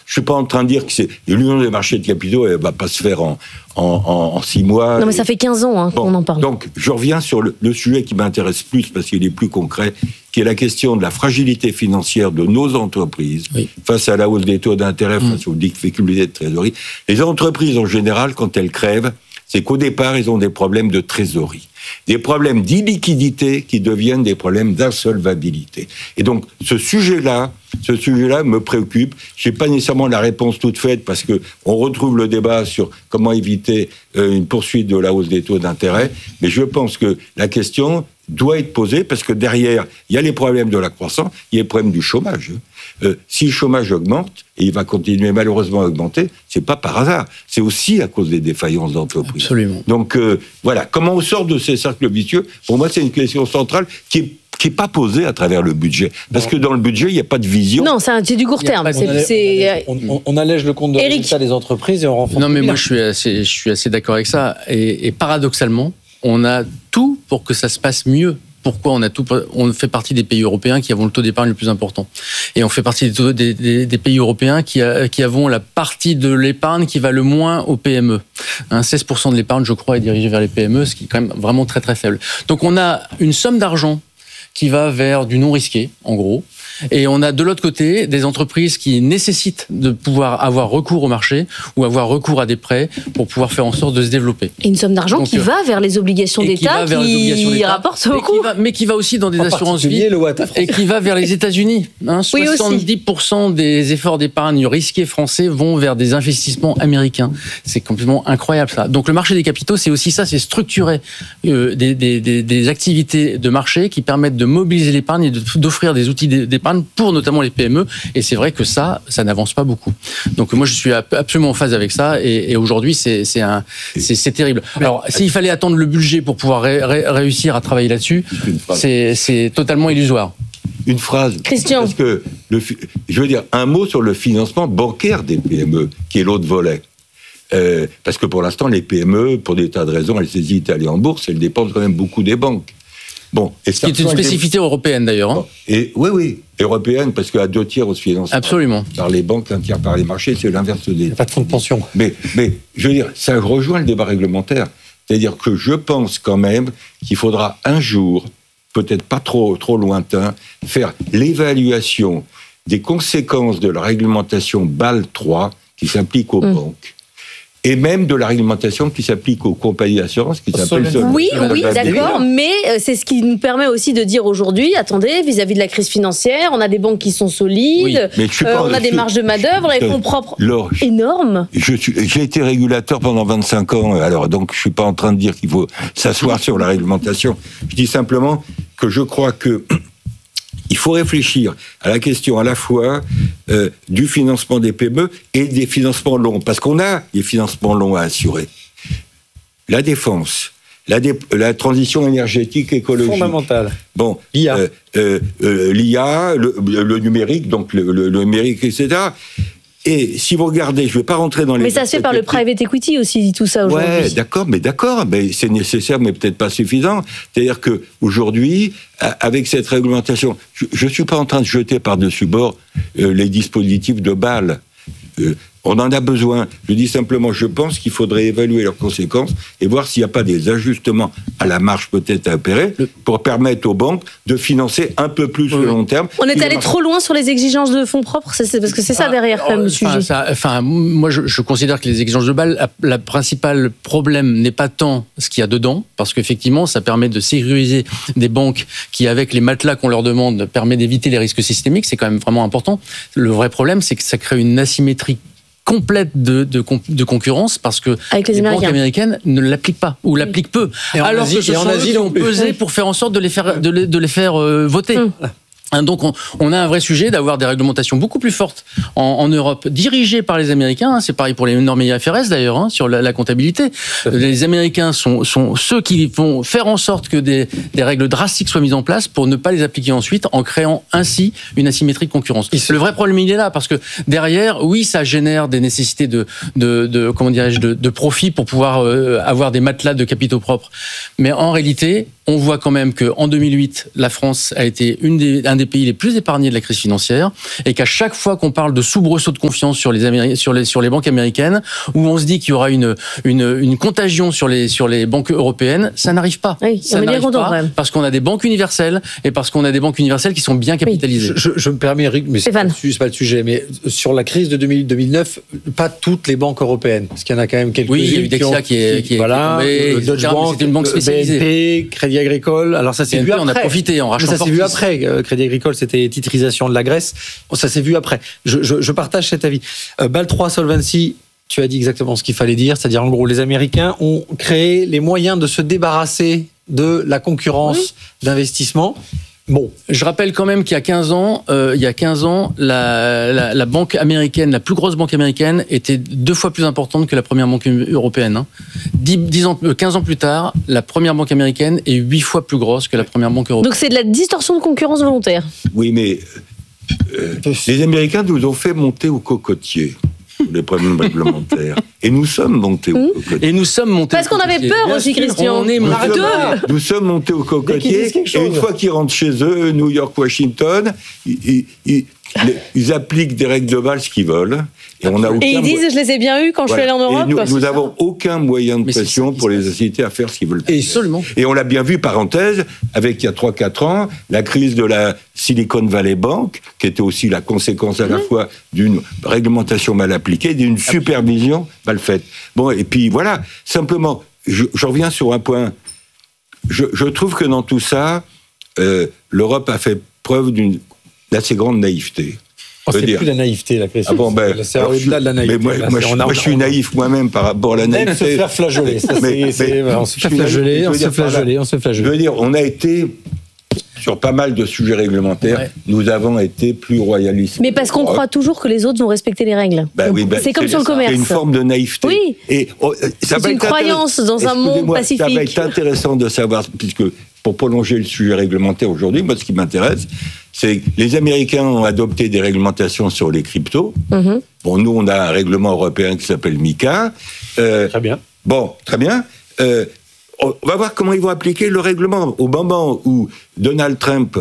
je suis pas en train de dire que c'est l'union des marchés de capitaux, elle va pas se faire en 6 mois. Non, mais ça fait 15 ans qu'on en parle. Donc, je reviens sur le sujet qui m'intéresse plus, parce qu'il est plus concret, qui est la question de la fragilité financière de nos entreprises face à la hausse des taux d'intérêt, face aux difficultés de trésorerie. Les entreprises, en général, quand elles crèvent, c'est qu'au départ, ils ont des problèmes de trésorerie, des problèmes d'illiquidité qui deviennent des problèmes d'insolvabilité. Et donc, ce sujet-là me préoccupe. Je n'ai pas nécessairement la réponse toute faite, parce que on retrouve le débat sur comment éviter une poursuite de la hausse des taux d'intérêt, mais je pense que la question doit être posée, parce que derrière, il y a les problèmes de la croissance, il y a les problèmes du chômage. Si le chômage augmente, et il va continuer malheureusement à augmenter, c'est pas par hasard. C'est aussi à cause des défaillances d'entreprises. Absolument. Donc voilà, comment on sort de ces cercles vicieux ? Pour moi, c'est une question centrale qui est pas posée à travers le budget. Parce que dans le budget, il n'y a pas de vision. Non, c'est du court terme. On allège le compte de résultat des entreprises et on renforce. Non, mais moi, je suis assez d'accord avec ça. Et paradoxalement, on a tout pour que ça se passe mieux. Pourquoi on a tout ? On fait partie des pays européens qui avons le taux d'épargne le plus important. Et on fait partie des pays européens qui avons la partie de l'épargne qui va le moins aux PME. 16% de l'épargne, je crois, est dirigée vers les PME, ce qui est quand même vraiment très très faible. Donc on a une somme d'argent qui va vers du non risqué, en gros. Et on a de l'autre côté des entreprises qui nécessitent de pouvoir avoir recours au marché ou avoir recours à des prêts pour pouvoir faire en sorte de se développer. Et une somme d'argent donc, qui va vers les obligations d'État, qui rapporte beaucoup. Mais qui va aussi dans des assurances vie et qui va vers les États-Unis. 70% des efforts d'épargne risqués français vont vers des investissements américains. C'est complètement incroyable ça. Donc le marché des capitaux, c'est aussi ça, c'est structurer des activités de marché qui permettent de mobiliser l'épargne et d'offrir des outils d'épargne pour notamment les PME, et c'est vrai que ça n'avance pas beaucoup. Donc moi je suis absolument en phase avec ça, et aujourd'hui c'est terrible. Alors s'il fallait attendre le budget pour pouvoir réussir à travailler là-dessus, c'est totalement illusoire. Une phrase. Christian. Parce que je veux dire un mot sur le financement bancaire des PME, qui est l'autre volet. Parce que pour l'instant les PME, pour des tas de raisons, elles hésitent à aller en bourse, elles dépendent quand même beaucoup des banques. Bon, ce qui est une spécificité européenne d'ailleurs. Hein. Et oui, européenne, parce qu'à 2 tiers on se finance par les banques, 1 tiers par les marchés, c'est l'inverse des. Il n'y a pas de fonds de pension. Mais je veux dire, ça rejoint le débat réglementaire. C'est-à-dire que je pense quand même qu'il faudra un jour, peut-être pas trop lointain, faire l'évaluation des conséquences de la réglementation BAL 3 qui s'applique aux banques. Et même de la réglementation qui s'applique aux compagnies d'assurance, qui s'appelle... Oui, d'accord, mais c'est ce qui nous permet aussi de dire aujourd'hui, attendez, vis-à-vis de la crise financière, on a des banques qui sont solides, on a des marges de main-d'œuvre, les fonds propres énormes. J'ai été régulateur pendant 25 ans, alors donc je suis pas en train de dire qu'il faut s'asseoir sur la réglementation. Je dis simplement que je crois que il faut réfléchir à la question à la fois du financement des PME et des financements longs, parce qu'on a des financements longs à assurer. La défense, la transition énergétique écologique. Fondamentale. Bon, l'IA. L'IA, le numérique, donc le numérique, etc. Et si vous regardez, je ne vais pas rentrer dans les... Mais ça se fait par le private equity aussi, tout ça aujourd'hui. Ouais, d'accord, mais c'est nécessaire, mais peut-être pas suffisant. C'est-à-dire qu'aujourd'hui, avec cette réglementation, je ne suis pas en train de jeter par-dessus bord les dispositifs de BAL. On en a besoin. Je dis simplement, je pense qu'il faudrait évaluer leurs conséquences et voir s'il n'y a pas des ajustements à la marge peut-être à opérer pour permettre aux banques de financer un peu plus le long terme. On est allé trop loin sur les exigences de fonds propres, parce que c'est ça derrière comme sujet. Moi, je considère que les exigences de BAL, le principal problème n'est pas tant ce qu'il y a dedans, parce qu'effectivement, ça permet de sécuriser des banques qui, avec les matelas qu'on leur demande, permet d'éviter les risques systémiques. C'est quand même vraiment important. Le vrai problème, c'est que ça crée une asymétrie complète de concurrence, parce que les banques américaines ne l'appliquent pas ou l'appliquent peu, alors que ce sont eux qui ont pesé pour faire en sorte de les faire voter. Donc on a un vrai sujet d'avoir des réglementations beaucoup plus fortes en Europe, dirigées par les Américains. C'est pareil pour les normes IFRS d'ailleurs, sur la comptabilité. Les Américains sont ceux qui vont faire en sorte que des règles drastiques soient mises en place pour ne pas les appliquer ensuite, en créant ainsi une asymétrie de concurrence. Le vrai problème, il est là, parce que derrière, oui, ça génère des nécessités de profit pour pouvoir avoir des matelas de capitaux propres. Mais en réalité, on voit quand même qu'en 2008, la France a été un des pays les plus épargnés de la crise financière, et qu'à chaque fois qu'on parle de soubresaut de confiance sur les banques américaines, où on se dit qu'il y aura une contagion sur les banques européennes, ça n'arrive pas. Oui, ça n'arrive pas parce qu'on a des banques universelles et parce qu'on a des banques universelles qui sont bien capitalisées. Oui. Je me permets, Eric, mais c'est pas le sujet, mais sur la crise de 2008-2009, pas toutes les banques européennes, parce qu'il y en a quand même quelques-unes. Oui, il y a eu Dexia qui est tombé, Deutsche Bank, c'était une banque spécialisée. BNP, Crédit Agricole. Alors ça s'est vu après. On a profité en rachetant. Ça s'est vu après. Crédit Agricole, c'était titrisation de la Grèce. Ça s'est vu après. Je partage cet avis. BAL 3 Solvency. Tu as dit exactement ce qu'il fallait dire, c'est-à-dire en gros, les Américains ont créé les moyens de se débarrasser de la concurrence d'investissement. Bon, je rappelle quand même qu'il y a 15 ans, la banque américaine, la plus grosse banque américaine, était 2 fois plus importante que la première banque européenne. 15 ans plus tard, la première banque américaine est 8 fois plus grosse que la première banque européenne. Donc c'est de la distorsion de concurrence volontaire. Oui, mais les Américains nous ont fait monter au cocotier. Les problèmes réglementaires. Et nous sommes montés au cocotier. Parce qu'on avait peur aussi, Christian. Nous sommes montés au cocotier. Et une fois qu'ils rentrent chez eux, New York, Washington, ils appliquent des règles de base qu'ils veulent. Et ils disent, je les ai bien eus quand je suis allé en Europe. Et nous n'avons aucun moyen de pression pour les inciter à faire ce qu'ils veulent faire. Et on l'a bien vu, parenthèse, avec il y a 3-4 ans, la crise de la Silicon Valley Bank, qui était aussi la conséquence à la fois d'une réglementation mal appliquée et d'une supervision mal faite. Bon, et puis voilà, simplement, je reviens sur un point. Je trouve que dans tout ça, l'Europe a fait preuve d'une assez grande naïveté. C'est plus la naïveté, la question. C'est au-delà de la naïveté. Mais moi, je suis naïf moi-même par rapport à la naïveté. On se faire flageoler. On se fait flageoler. Je veux dire, on a été, sur pas mal de sujets réglementaires, nous avons été plus royalistes. Mais parce qu'on croit toujours que les autres vont respecter les règles. C'est comme sur le commerce. C'est une forme de naïveté. Oui. C'est une croyance dans un monde pacifique. Ça va être intéressant de savoir, puisque pour prolonger le sujet réglementaire aujourd'hui, moi, ce qui m'intéresse, c'est que les Américains ont adopté des réglementations sur les cryptos. Bon, nous, on a un règlement européen qui s'appelle MiCA. Très bien. Bon, très bien. On va voir comment ils vont appliquer le règlement. Au moment où Donald Trump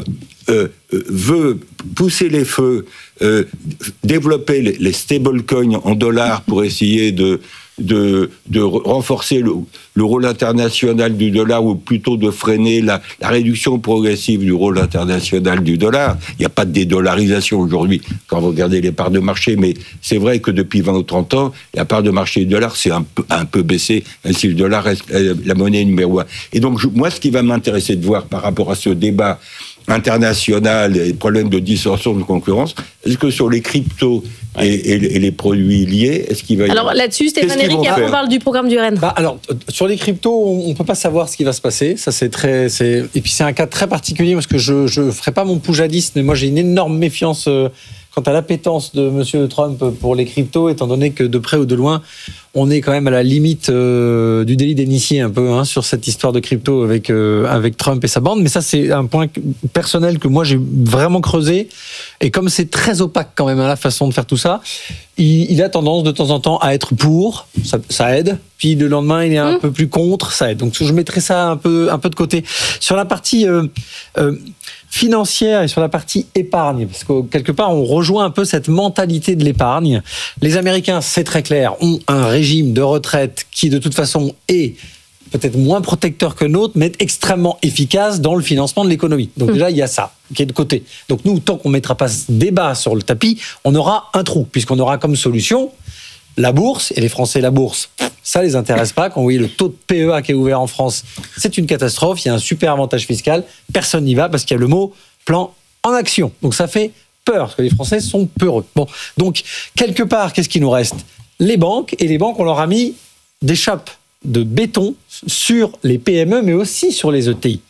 veut pousser les feux, développer les stablecoins en dollars pour essayer de renforcer le rôle international du dollar, ou plutôt de freiner la réduction progressive du rôle international du dollar. Il n'y a pas de dédollarisation aujourd'hui quand vous regardez les parts de marché, mais c'est vrai que depuis 20 ou 30 ans, la part de marché du dollar s'est un peu baissée, même si le dollar reste la monnaie numéro 1. Et donc, moi, ce qui va m'intéresser de voir par rapport à ce débat international et problèmes de distorsion de concurrence, est-ce que sur les cryptos et les produits liés, est-ce qu'il va y avoir... Alors là-dessus, Stéphane Éric, après on parle du programme du Rennes. Alors, sur les cryptos, on ne peut pas savoir ce qui va se passer. Ça, et puis c'est un cas très particulier, parce que je ne ferai pas mon poujadiste, mais moi j'ai une énorme méfiance quant à l'appétence de M. Trump pour les cryptos, étant donné que de près ou de loin, on est quand même à la limite du délit d'initié un peu sur cette histoire de crypto avec Trump et sa bande. Mais ça, c'est un point personnel que moi j'ai vraiment creusé. Et comme c'est très opaque quand même la façon de faire tout ça, il a tendance de temps en temps à être pour, ça aide. Puis le lendemain, il est un peu plus contre, ça aide. Donc je mettrai ça un peu de côté. Sur la partie financière et sur la partie épargne, parce que quelque part on rejoint un peu cette mentalité de l'épargne. Les Américains, c'est très clair, ont un régime de retraite qui de toute façon est peut-être moins protecteur que nôtre, mais extrêmement efficace dans le financement de l'économie. Donc déjà, il y a ça qui est de côté. Donc nous, tant qu'on ne mettra pas ce débat sur le tapis, on aura un trou, puisqu'on aura comme solution la bourse, et les Français, la bourse, ça les intéresse pas. Quand vous voyez le taux de PEA qui est ouvert en France, c'est une catastrophe. Il y a un super avantage fiscal. Personne n'y va parce qu'il y a le mot plan en action. Donc ça fait peur, parce que les Français sont peureux. Bon, donc quelque part, qu'est-ce qui nous reste ? Les banques, et les banques, on leur a mis des chapes de béton sur les PME, mais aussi sur les ETI.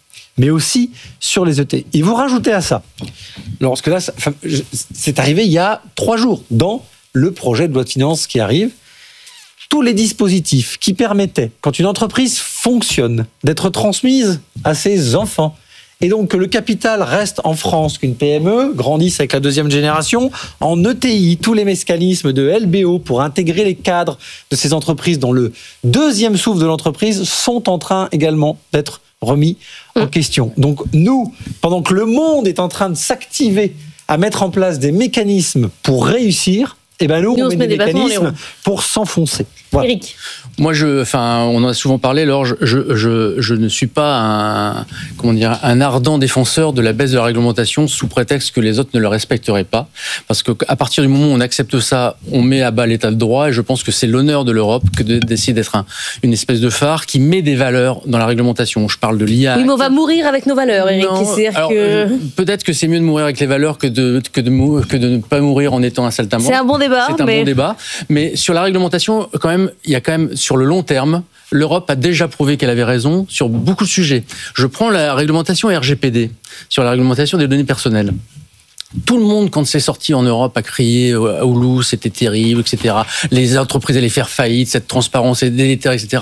Et vous rajoutez à ça, lorsque là, c'est arrivé il y a 3 jours, dans le projet de loi de finances qui arrive, tous les dispositifs qui permettaient, quand une entreprise fonctionne, d'être transmise à ses enfants, et donc que le capital reste en France, qu'une PME grandisse avec la 2e génération, en ETI, tous les mécanismes de LBO pour intégrer les cadres de ces entreprises dans le 2e souffle de l'entreprise sont en train également d'être remis en question. Donc nous, pendant que le monde est en train de s'activer à mettre en place des mécanismes pour réussir, eh ben nous on met des mécanismes pour s'enfoncer. Voilà. Éric. Moi, on en a souvent parlé, Laure, je ne suis pas un ardent défenseur de la baisse de la réglementation sous prétexte que les autres ne le respecteraient pas. Parce qu'à partir du moment où on accepte ça, on met à bas l'état de droit, et je pense que c'est l'honneur de l'Europe que d'essayer d'être une espèce de phare qui met des valeurs dans la réglementation. Je parle de l'IA. Oui, mais on va mourir avec nos valeurs, Éric. Peut-être que c'est mieux de mourir avec les valeurs que de ne pas mourir en étant un saltimbanque. C'est un bon débat. C'est un bon débat. Mais sur la réglementation, quand même, il y a quand même, sur le long terme, l'Europe a déjà prouvé qu'elle avait raison sur beaucoup de sujets. Je prends la réglementation RGPD, sur la réglementation des données personnelles. Tout le monde, quand c'est sorti en Europe, a crié à Oulou, c'était terrible, etc. Les entreprises allaient faire faillite, cette transparence est délétère, etc.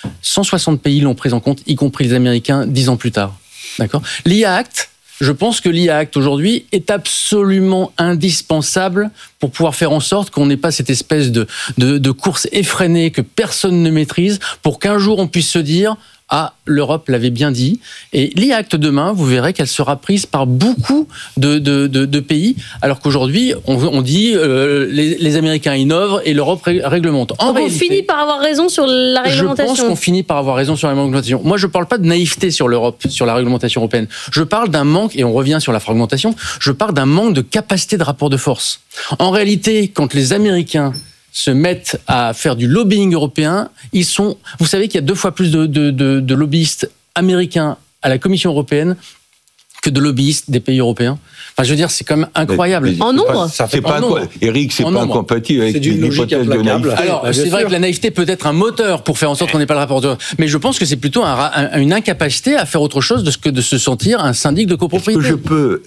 160 pays l'ont prise en compte, y compris les Américains, 10 ans plus tard. D'accord ? L'IA Act, je pense que l'IA Act aujourd'hui est absolument indispensable pour pouvoir faire en sorte qu'on n'ait pas cette espèce de course effrénée que personne ne maîtrise, pour qu'un jour on puisse se dire « Ah, l'Europe l'avait bien dit ». Et l'IA Act demain, vous verrez qu'elle sera prise par beaucoup de pays, alors qu'aujourd'hui, on dit les Américains innovent et l'Europe réglemente. Donc on finit par avoir raison sur la réglementation. Je pense qu'on finit par avoir raison sur la réglementation. Moi, je ne parle pas de naïveté sur l'Europe, sur la réglementation européenne. Je parle d'un manque, et on revient sur la fragmentation, je parle d'un manque de capacité de rapport de force. En réalité, quand les Américains se mettent à faire du lobbying européen, vous savez qu'il y a 2 fois plus de lobbyistes américains à la Commission européenne que de lobbyistes des pays européens. Enfin, je veux dire, c'est quand même incroyable. En nombre, Éric, c'est pas incompatible avec l'hypothèse de naïveté. Alors, c'est vrai que la naïveté peut être un moteur pour faire en sorte qu'on n'ait pas le rapport de... Mais je pense que c'est plutôt une incapacité à faire autre chose que de se sentir un syndic de copropriété. Est-ce que je peux,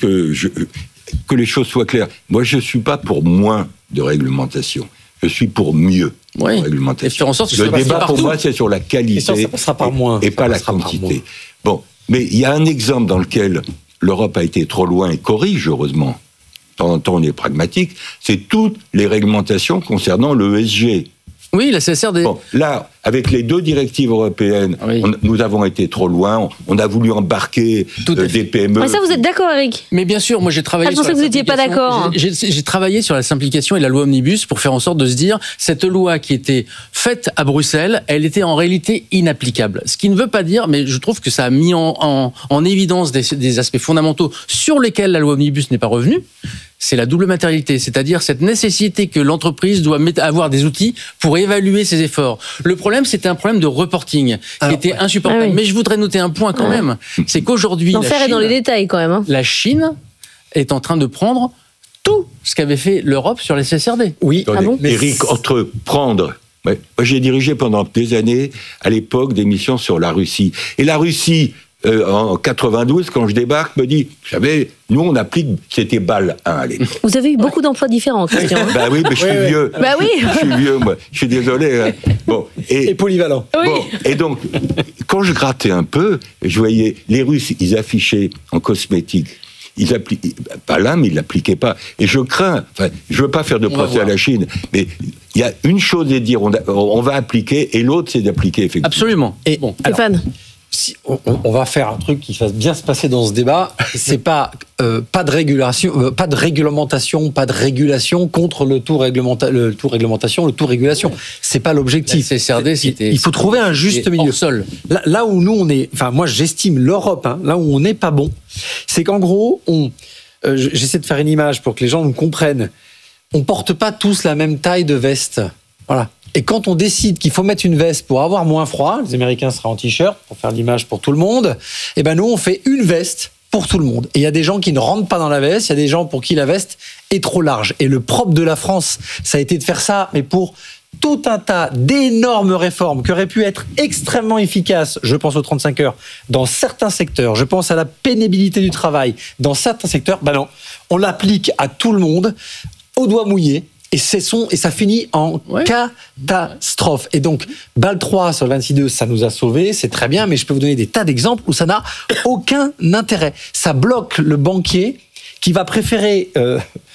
que les choses soient claires, moi je ne suis pas pour moins de réglementation. Je suis pour mieux de réglementation. Et faire en sorte que le débat pour moi, c'est sur la qualité et pas la quantité. Bon, mais il y a un exemple dans lequel l'Europe a été trop loin et corrige, heureusement. De temps en temps, on est pragmatique. C'est toutes les réglementations concernant le ESG. Oui, la CSRD. Bon, là, avec les 2 directives européennes, nous avons été trop loin. On a voulu embarquer des PME. Mais ça, vous êtes d'accord, Éric ? Mais bien sûr, moi j'ai travaillé. Je pensais que vous n'étiez pas d'accord. J'ai travaillé sur la simplification et la loi Omnibus pour faire en sorte de se dire cette loi qui était faite à Bruxelles, elle était en réalité inapplicable. Ce qui ne veut pas dire, mais je trouve que ça a mis en évidence des aspects fondamentaux sur lesquels la loi Omnibus n'est pas revenue. C'est la double matérialité, c'est-à-dire cette nécessité que l'entreprise doit avoir des outils pour évaluer ses efforts. Le problème, c'était un problème de reporting qui était insupportable. Ah oui. Mais je voudrais noter un point quand même, c'est qu'aujourd'hui... L'enfer est dans les détails quand même. La Chine est en train de prendre tout ce qu'avait fait l'Europe sur les CSRD. Oui, Éric, entre prendre... Moi, j'ai dirigé pendant des années, à l'époque, des missions sur la Russie. Et la Russie... en 92, quand je débarque, me dit, vous savez, nous on applique, c'était BAL 1 à l'époque. Vous avez eu beaucoup d'emplois différents, Christian. Bah oui, mais je suis vieux. Bah oui. Je suis vieux, moi. Je suis désolé. Hein. Bon, et polyvalent. Bon, et donc, quand je grattais un peu, je voyais les Russes, ils affichaient en cosmétique. Ils appliquaient, pas là, mais ils l'appliquaient pas. Et je crains, je veux pas faire de procès à la Chine, mais il y a une chose à dire, on va appliquer, et l'autre, c'est d'appliquer effectivement. Absolument. Et bon, Stéphane. Si on va faire un truc qui fasse bien se passer dans ce débat, c'est pas de régulation, pas de réglementation, pas de régulation contre le tout réglementation, le tout régulation. C'est pas l'objectif. CSRD, il faut trouver un juste milieu. Là où nous on est, enfin moi j'estime l'Europe, là où on n'est pas bon, c'est qu'en gros j'essaie de faire une image pour que les gens nous comprennent. On porte pas tous la même taille de veste. Voilà. Et quand on décide qu'il faut mettre une veste pour avoir moins froid, les Américains seraient en t-shirt pour faire l'image pour tout le monde, et ben nous on fait une veste pour tout le monde. Et il y a des gens qui ne rentrent pas dans la veste, il y a des gens pour qui la veste est trop large. Et le propre de la France, ça a été de faire ça, mais pour tout un tas d'énormes réformes qui auraient pu être extrêmement efficaces, je pense aux 35 heures, dans certains secteurs, je pense à la pénibilité du travail, dans certains secteurs, ben non, on l'applique à tout le monde, au doigt mouillé. Et ça finit en catastrophe. Et donc, BAL 3 sur le 26.2, ça nous a sauvés, c'est très bien, mais je peux vous donner des tas d'exemples où ça n'a aucun intérêt. Ça bloque le banquier qui va préférer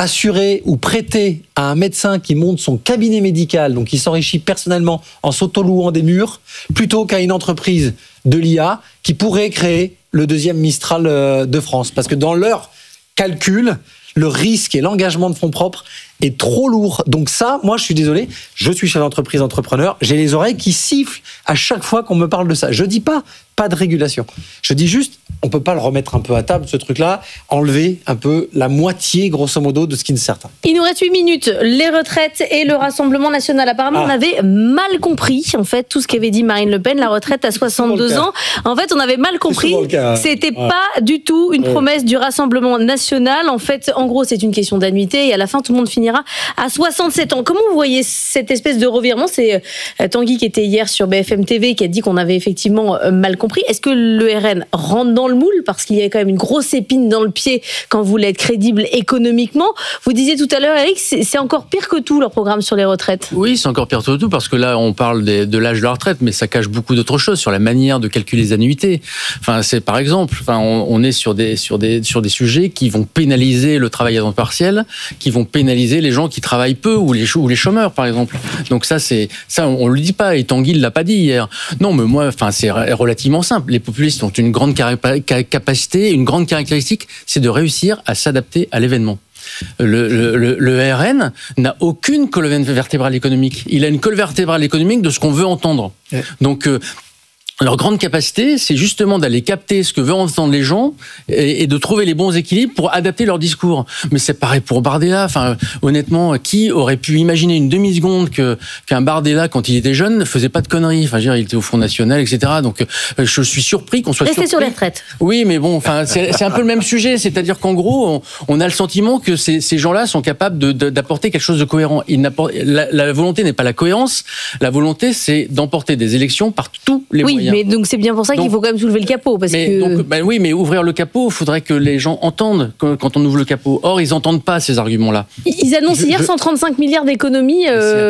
assurer ou prêter à un médecin qui monte son cabinet médical, donc qui s'enrichit personnellement en s'auto-louant des murs, plutôt qu'à une entreprise de l'IA qui pourrait créer le deuxième Mistral de France. Parce que dans leur calcul, le risque et l'engagement de fonds propres est trop lourd. Donc ça, moi je suis désolé, je suis chef d'entreprise, entrepreneur, j'ai les oreilles qui sifflent à chaque fois qu'on me parle de ça. Je dis pas de régulation. Je dis juste, on peut pas le remettre un peu à table, ce truc-là, enlever un peu la moitié, grosso modo, de ce qui ne sert. Il nous reste 8 minutes. Les retraites et le Rassemblement national. Apparemment, on avait mal compris, en fait, tout ce qu'avait dit Marine Le Pen, la retraite à 62 ans. En fait, on avait mal compris. C'était pas du tout une promesse du Rassemblement national. En fait, en gros, c'est une question d'annuité et à la fin, tout le monde finira à 67 ans. Comment vous voyez cette espèce de revirement? C'est Tanguy qui était hier sur BFM TV qui a dit qu'on avait effectivement mal compris. Est-ce que le RN rentre dans le moule parce qu'il y a quand même une grosse épine dans le pied quand vous voulez être crédible économiquement? Vous disiez tout à l'heure, Eric, c'est encore pire que tout leur programme sur les retraites. Oui, c'est encore pire que tout parce que là, on parle de l'âge de la retraite, mais ça cache beaucoup d'autres choses sur la manière de calculer les annuités. Enfin, c'est par exemple, on est sur des sujets qui vont pénaliser le travail à temps partiel, qui vont pénaliser les gens qui travaillent peu ou les chômeurs, par exemple. Donc ça, on le dit pas. Et Tanguy l'a pas dit hier. Non, mais moi, c'est relativement simple. Les populistes ont une grande capacité, une grande caractéristique, c'est de réussir à s'adapter à l'événement. Le RN n'a aucune colonne vertébrale économique. Il a une colonne vertébrale économique de ce qu'on veut entendre. Ouais. Donc, leur grande capacité, c'est justement d'aller capter ce que veulent entendre les gens et de trouver les bons équilibres pour adapter leur discours. Mais c'est pareil pour Bardella. Enfin, honnêtement, qui aurait pu imaginer une demi-seconde qu'un Bardella, quand il était jeune, ne faisait pas de conneries? Enfin, il était au Front National, etc. Donc, je suis surpris qu'on soit surpris. Restez sur les retraites. Oui, mais bon, c'est un peu le même sujet. C'est-à-dire qu'en gros, on a le sentiment que ces gens-là sont capables d'apporter quelque chose de cohérent. La volonté n'est pas la cohérence. La volonté, c'est d'emporter des élections par tous les moyens. Mais donc c'est bien pour ça qu'il faut quand même soulever le capot. Oui, mais ouvrir le capot, il faudrait que les gens entendent quand on ouvre le capot. Or, ils n'entendent pas ces arguments-là. Ils annoncent hier 135 milliards d'économies,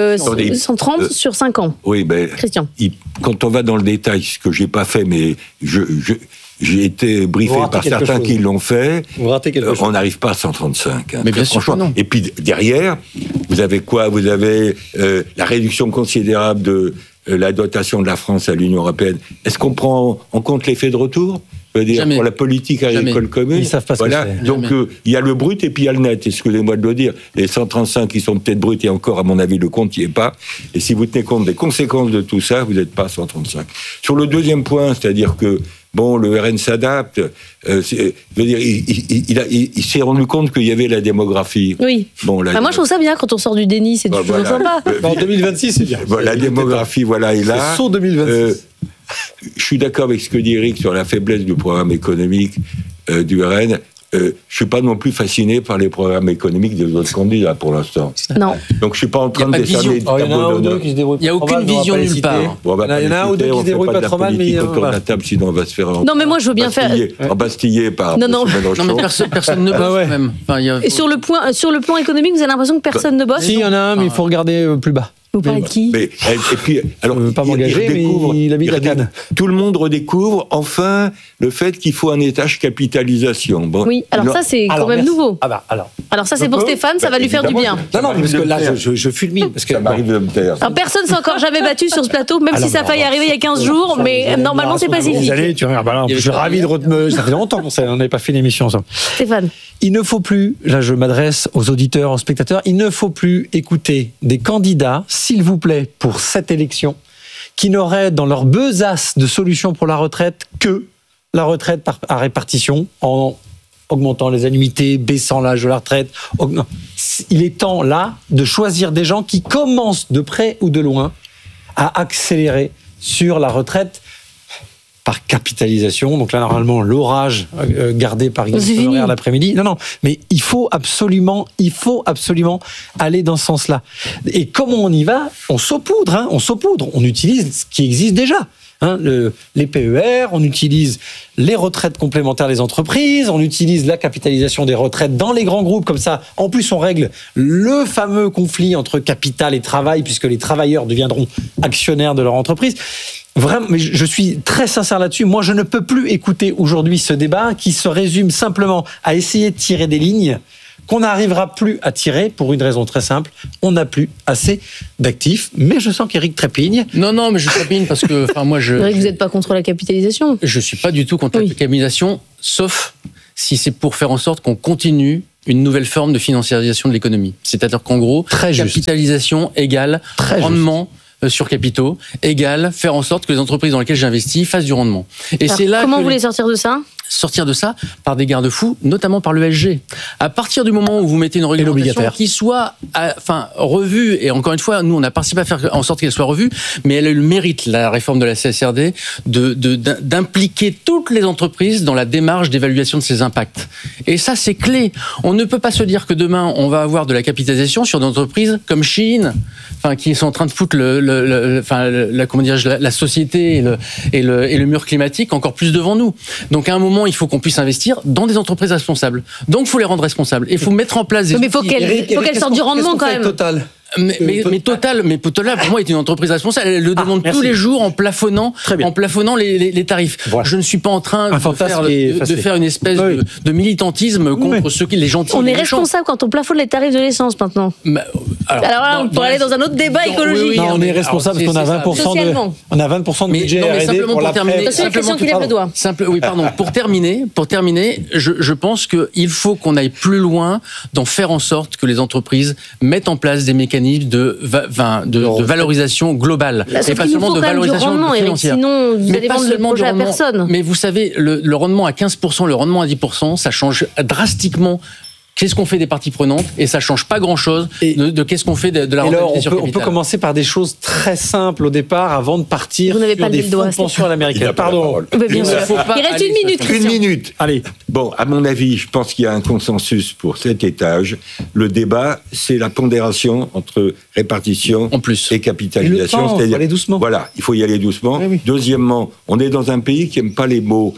130 sur 5 ans. Oui, Christian. Quand on va dans le détail, ce que je n'ai pas fait, mais j'ai été briefé par certains qui l'ont fait. On n'arrive pas à 135. Mais bien sûr, non. Et puis derrière, vous avez quoi? Vous avez la réduction considérable de la dotation de la France à l'Union européenne. Est-ce qu'on prend en compte l'effet de retour? Je veux dire, Jamais. pour la politique agricole commune. Ils savent pas ce que c'est. Donc, il y a le brut et puis il y a le net. Excusez-moi de le dire. Les 135 qui sont peut-être bruts et encore, à mon avis, le compte n'y est pas. Et si vous tenez compte des conséquences de tout ça, vous n'êtes pas à 135. Sur le deuxième point, c'est-à-dire que le RN s'adapte. Il s'est rendu compte qu'il y avait la démographie. Oui. Moi, je trouve ça bien quand on sort du déni, c'est toujours sympa. En 2026, c'est bien. La démographie, est là. C'est saut 2026. Je suis d'accord avec ce que dit Eric sur la faiblesse du programme économique du RN. Je ne suis pas non plus fasciné par les programmes économiques des autres candidats pour l'instant. Non. Donc je ne suis pas en train de décerner des tableaux d'honneur. Il n'y a aucune vision nulle part. Il y en a un ou deux qui se débrouillent pas trop mal, mais autour de la table, sinon on va se faire non, mais moi je veux bien faire embastiller par. Non, mais personne ne bosse même. Et sur le plan économique, vous avez l'impression que personne ne bosse? Si, il y en a un, mais il faut regarder plus bas. Vous parlez de qui? Et puis, alors, je ne veux pas m'engager, mais il habite la Cannes. Tout le monde redécouvre enfin le fait qu'il faut un étage capitalisation. Oui, alors ça c'est quand même nouveau. Alors ça c'est pour Stéphane, ça va lui faire du bien. Non, parce que là je fulmine. Parce que ça m'arrive de me taire. Alors personne s'est encore jamais battu sur ce plateau, même si ça a failli arriver il y a 15 jours, mais normalement c'est pacifique. Je suis ravi de retenir. Ça fait longtemps qu'on n'avait pas fait l'émission ensemble. Stéphane. Il ne faut plus, là je m'adresse aux auditeurs, aux spectateurs, il ne faut plus écouter des candidats, s'il vous plaît, pour cette élection, qui n'auraient dans leur besace de solution pour la retraite que la retraite à répartition, en augmentant les annuités, baissant l'âge de la retraite. Il est temps là de choisir des gens qui commencent de près ou de loin à accélérer sur la retraite par capitalisation. Donc là, normalement, l'orage gardé par Guillaume Honoraire l'après-midi. Non, mais il faut absolument aller dans ce sens-là. Et comment on y va? On saupoudre. On utilise ce qui existe déjà. Les PER, on utilise les retraites complémentaires des entreprises, on utilise la capitalisation des retraites dans les grands groupes, comme ça. En plus, on règle le fameux conflit entre capital et travail, puisque les travailleurs deviendront actionnaires de leur entreprise. Vraiment, mais je suis très sincère là-dessus. Moi, je ne peux plus écouter aujourd'hui ce débat qui se résume simplement à essayer de tirer des lignes qu'on n'arrivera plus à tirer pour une raison très simple. On n'a plus assez d'actifs. Mais je sens qu'Éric trépigne. Non, mais je trépigne parce que, Eric, vous n'êtes pas contre la capitalisation? Je suis pas du tout contre la capitalisation, sauf si c'est pour faire en sorte qu'on continue une nouvelle forme de financiarisation de l'économie. C'est-à-dire qu'en gros, capitalisation égale rendement sur capitaux, égale faire en sorte que les entreprises dans lesquelles j'investis fassent du rendement. Et alors, c'est là comment vous voulez sortir de ça ? Sortir de ça par des garde-fous, notamment par l'ESG. À partir du moment où vous mettez une réglementation qui soit revue, et encore une fois, nous on a participé à faire en sorte qu'elle soit revue, mais elle a eu le mérite, la réforme de la CSRD, d'impliquer toutes les entreprises dans la démarche d'évaluation de ces impacts. Et ça, c'est clé. On ne peut pas se dire que demain on va avoir de la capitalisation sur des entreprises comme Chine, qui sont en train de foutre la société et le mur climatique encore plus devant nous. Donc à un moment, il faut qu'on puisse investir dans des entreprises responsables. Donc, il faut les rendre responsables. Et il faut mettre en place des outils. Mais il faut qu'elles sortent du rendement quand même. Total. Mais Total, pour moi, est une entreprise responsable. Elle le demande tous les jours en plafonnant les tarifs. Voilà. Je ne suis pas en train de faire une espèce de militantisme contre les gentils. On est responsable quand on plafonne les tarifs de l'essence maintenant. Alors là, on pourrait aller dans un autre débat écologique. Non, on est responsable parce qu'on a 20% de budget R&D pour la terminer. C'est une question qui lève le doigt. Pour terminer, je pense qu'il faut qu'on aille plus loin dans faire en sorte que les entreprises mettent en place des mécanismes de valorisation globale. Et pas seulement de valorisation financière. Sinon, vous allez vendre le projet à personne. Mais vous savez, le rendement à 15%, le rendement à 10%, ça change drastiquement. Qu'est-ce qu'on fait des parties prenantes? Et ça change pas grand-chose de qu'est-ce qu'on fait de la rentabilité sur capital. On peut commencer par des choses très simples au départ avant de partir sur des fonds de pension à l'américaine. Pardon. Bien sûr. Il reste une minute. Une minute. Allez. Bon, à mon avis, je pense qu'il y a un consensus pour cet étage. Le débat, c'est la pondération entre répartition et capitalisation. Il faut aller doucement. Voilà, il faut y aller doucement. Oui. Deuxièmement, on est dans un pays qui n'aime pas les mots.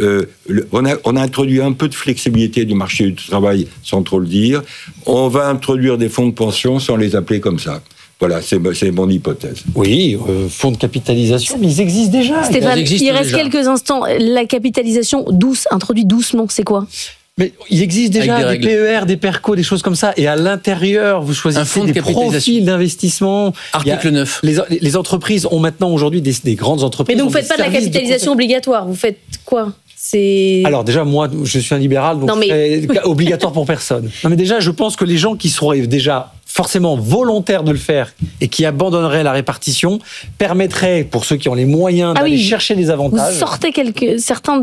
On a introduit un peu de flexibilité du marché du travail sans trop le dire. On va introduire des fonds de pension sans les appeler comme ça. Voilà, c'est mon hypothèse. Oui, fonds de capitalisation, mais ils existent déjà. Stéphane, il reste quelques instants. La capitalisation douce, introduite doucement, c'est quoi ? Mais il existe déjà des PER, des PERCO, des choses comme ça. Et à l'intérieur, vous choisissez des profils d'investissement. Article 9. Les entreprises ont maintenant aujourd'hui des grandes entreprises. Mais donc vous ne faites pas de la capitalisation obligatoire. Vous faites quoi ? Alors déjà, moi, je suis un libéral, donc c'est obligatoire pour personne. Non, mais déjà, je pense que les gens qui seraient déjà forcément volontaires de le faire et qui abandonneraient la répartition permettrait, pour ceux qui ont les moyens d'aller chercher des avantages. Vous sortez certains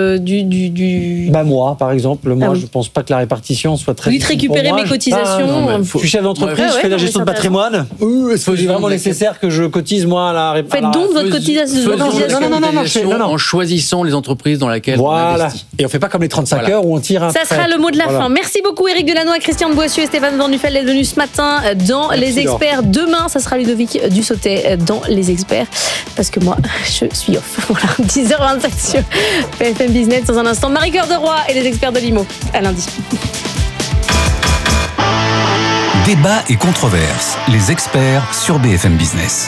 du... Moi, par exemple, je pense pas que la répartition soit très... Vous dites récupérer mes cotisations. Je suis chef d'entreprise, je fais la gestion de patrimoine. Est-ce que c'est vraiment nécessaire que je cotise, moi, à la répartition? Faites donc votre cotisation. Non, en choisissant les entreprises dans lesquelles on investit. Et on fait pas comme les 35 heures où on tire un Ça sera le mot de la fin. Merci beaucoup Éric Delannoy, Christian Boissieu et Stéphane Van Nuffel d'être venus ce matin dans Les Experts. Demain, ça sera Ludovic Dussautet dans Les Experts. Parce que moi, je suis off. Voilà, 10h27 sur BFM Business. Dans un instant, Marie-Cœur de Roy et Les Experts de l'IMO. À lundi. Débat et controverse. Les Experts sur BFM Business.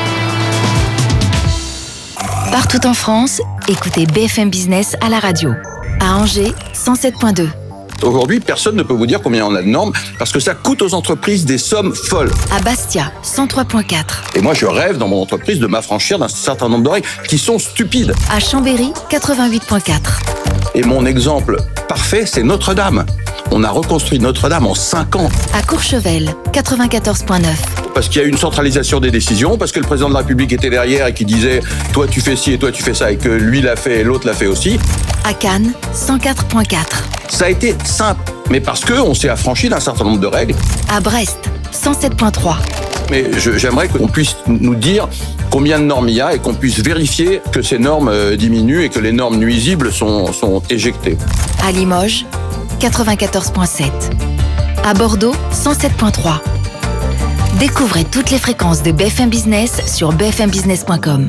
Partout en France, écoutez BFM Business à la radio. À Angers, 107.2. Aujourd'hui, personne ne peut vous dire combien on a de normes parce que ça coûte aux entreprises des sommes folles. À Bastia, 103.4. Et moi, je rêve dans mon entreprise de m'affranchir d'un certain nombre de règles qui sont stupides. À Chambéry, 88.4. Et mon exemple parfait, c'est Notre-Dame. On a reconstruit Notre-Dame en 5 ans. À Courchevel, 94.9. Parce qu'il y a eu une centralisation des décisions, parce que le président de la République était derrière et qui disait « toi tu fais ci et toi tu fais ça » et que lui l'a fait et l'autre l'a fait aussi. À Cannes, 104.4. Ça a été simple, mais parce qu'on s'est affranchi d'un certain nombre de règles. À Brest, 107.3. Mais j'aimerais qu'on puisse nous dire combien de normes il y a et qu'on puisse vérifier que ces normes diminuent et que les normes nuisibles sont éjectées. À Limoges, 94.7. À Bordeaux, 107.3. Découvrez toutes les fréquences de BFM Business sur bfmbusiness.com.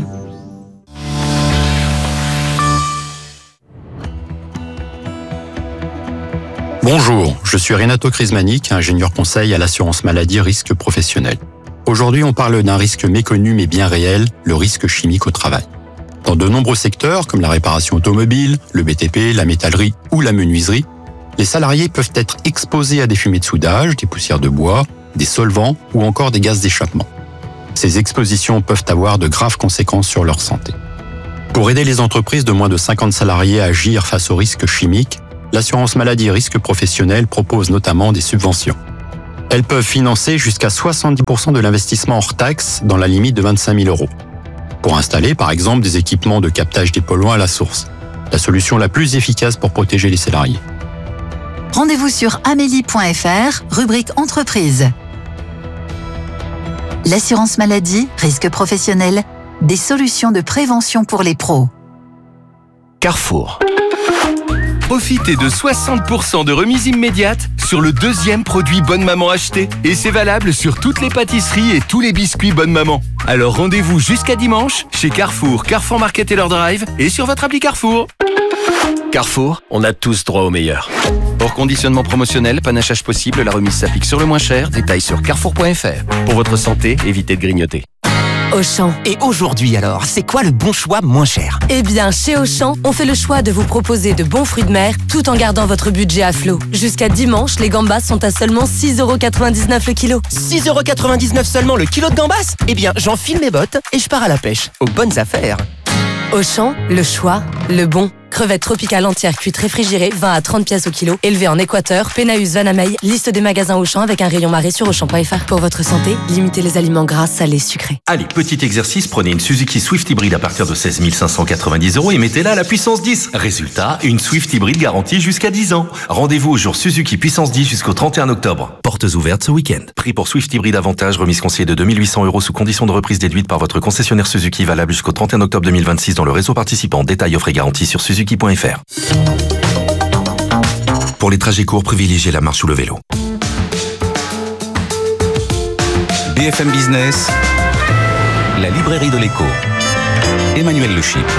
Bonjour, je suis Renato Crismanic, ingénieur conseil à l'assurance maladie risque professionnel. Aujourd'hui, on parle d'un risque méconnu mais bien réel, le risque chimique au travail. Dans de nombreux secteurs, comme la réparation automobile, le BTP, la métallerie ou la menuiserie, Les salariés peuvent être exposés à des fumées de soudage, des poussières de bois, des solvants ou encore des gaz d'échappement. Ces expositions peuvent avoir de graves conséquences sur leur santé. Pour aider les entreprises de moins de 50 salariés à agir face aux risques chimiques, l'assurance maladie et risques professionnels propose notamment des subventions. Elles peuvent financer jusqu'à 70% de l'investissement hors taxe dans la limite de 25 000 €. Pour installer, par exemple, des équipements de captage des polluants à la source. La solution la plus efficace pour protéger les salariés. Rendez-vous sur amélie.fr, rubrique entreprise. L'assurance maladie, risque professionnel, des solutions de prévention pour les pros. Carrefour. Profitez de 60% de remise immédiate sur le deuxième produit Bonne Maman acheté. Et c'est valable sur toutes les pâtisseries et tous les biscuits Bonne Maman. Alors rendez-vous jusqu'à dimanche chez Carrefour, Carrefour Market et leur drive et sur votre appli Carrefour. Carrefour, on a tous droit au meilleur. Hors conditionnement promotionnel, panachage possible, la remise s'applique sur le moins cher. Détails sur carrefour.fr. Pour votre santé, évitez de grignoter. Auchan. Et aujourd'hui alors, c'est quoi le bon choix moins cher ? Eh bien, chez Auchan, on fait le choix de vous proposer de bons fruits de mer tout en gardant votre budget à flot. Jusqu'à dimanche, les gambas sont à seulement 6,99 € le kilo. 6,99 € seulement le kilo de gambas ? Eh bien, j'enfile mes bottes et je pars à la pêche. Aux bonnes affaires. Auchan, le choix, le bon. Crevettes tropicales entières cuites réfrigérées, 20 à 30 pièces au kilo, élevées en Équateur, Pénaus, Vanamey. Liste des magasins Auchan avec un rayon marée sur Auchan.fr. Pour votre santé, limitez les aliments gras, salés, sucrés. Allez, petit exercice, prenez une Suzuki Swift hybride à partir de 16 590 € et mettez-la à la puissance 10. Résultat, une Swift hybride garantie jusqu'à 10 ans. Rendez-vous au jour Suzuki puissance 10 jusqu'au 31 octobre. Portes ouvertes ce week-end. Prix pour Swift hybride avantage, remise conseillée de 2 800 € sous condition de reprise déduite par votre concessionnaire Suzuki, valable jusqu'au 31 octobre 2026 dans le réseau participant. Détails, offres et garanties sur suzuki.fr. Pour les trajets courts, privilégiez la marche ou le vélo. BFM Business, la librairie de l'écho. Emmanuel Le Chypre.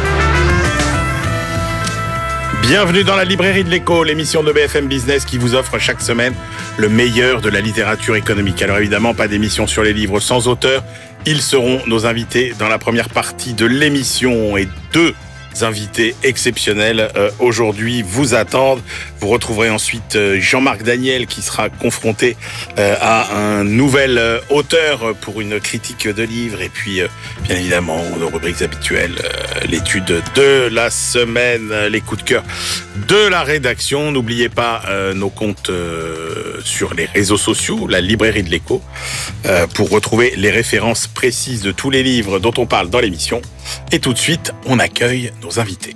Bienvenue dans la librairie de l'écho, l'émission de BFM Business qui vous offre chaque semaine le meilleur de la littérature économique. Alors évidemment, pas d'émission sur les livres sans auteur. Ils seront nos invités dans la première partie de l'émission et deux invités exceptionnels aujourd'hui vous attendent. Vous retrouverez ensuite Jean-Marc Daniel qui sera confronté à un nouvel auteur pour une critique de livre et puis bien évidemment nos rubriques habituelles, l'étude de la semaine, les coups de cœur de la rédaction. N'oubliez pas nos comptes sur les réseaux sociaux, la librairie de l'écho, pour retrouver les références précises de tous les livres dont on parle dans l'émission. Et tout de suite, on accueille nos invités.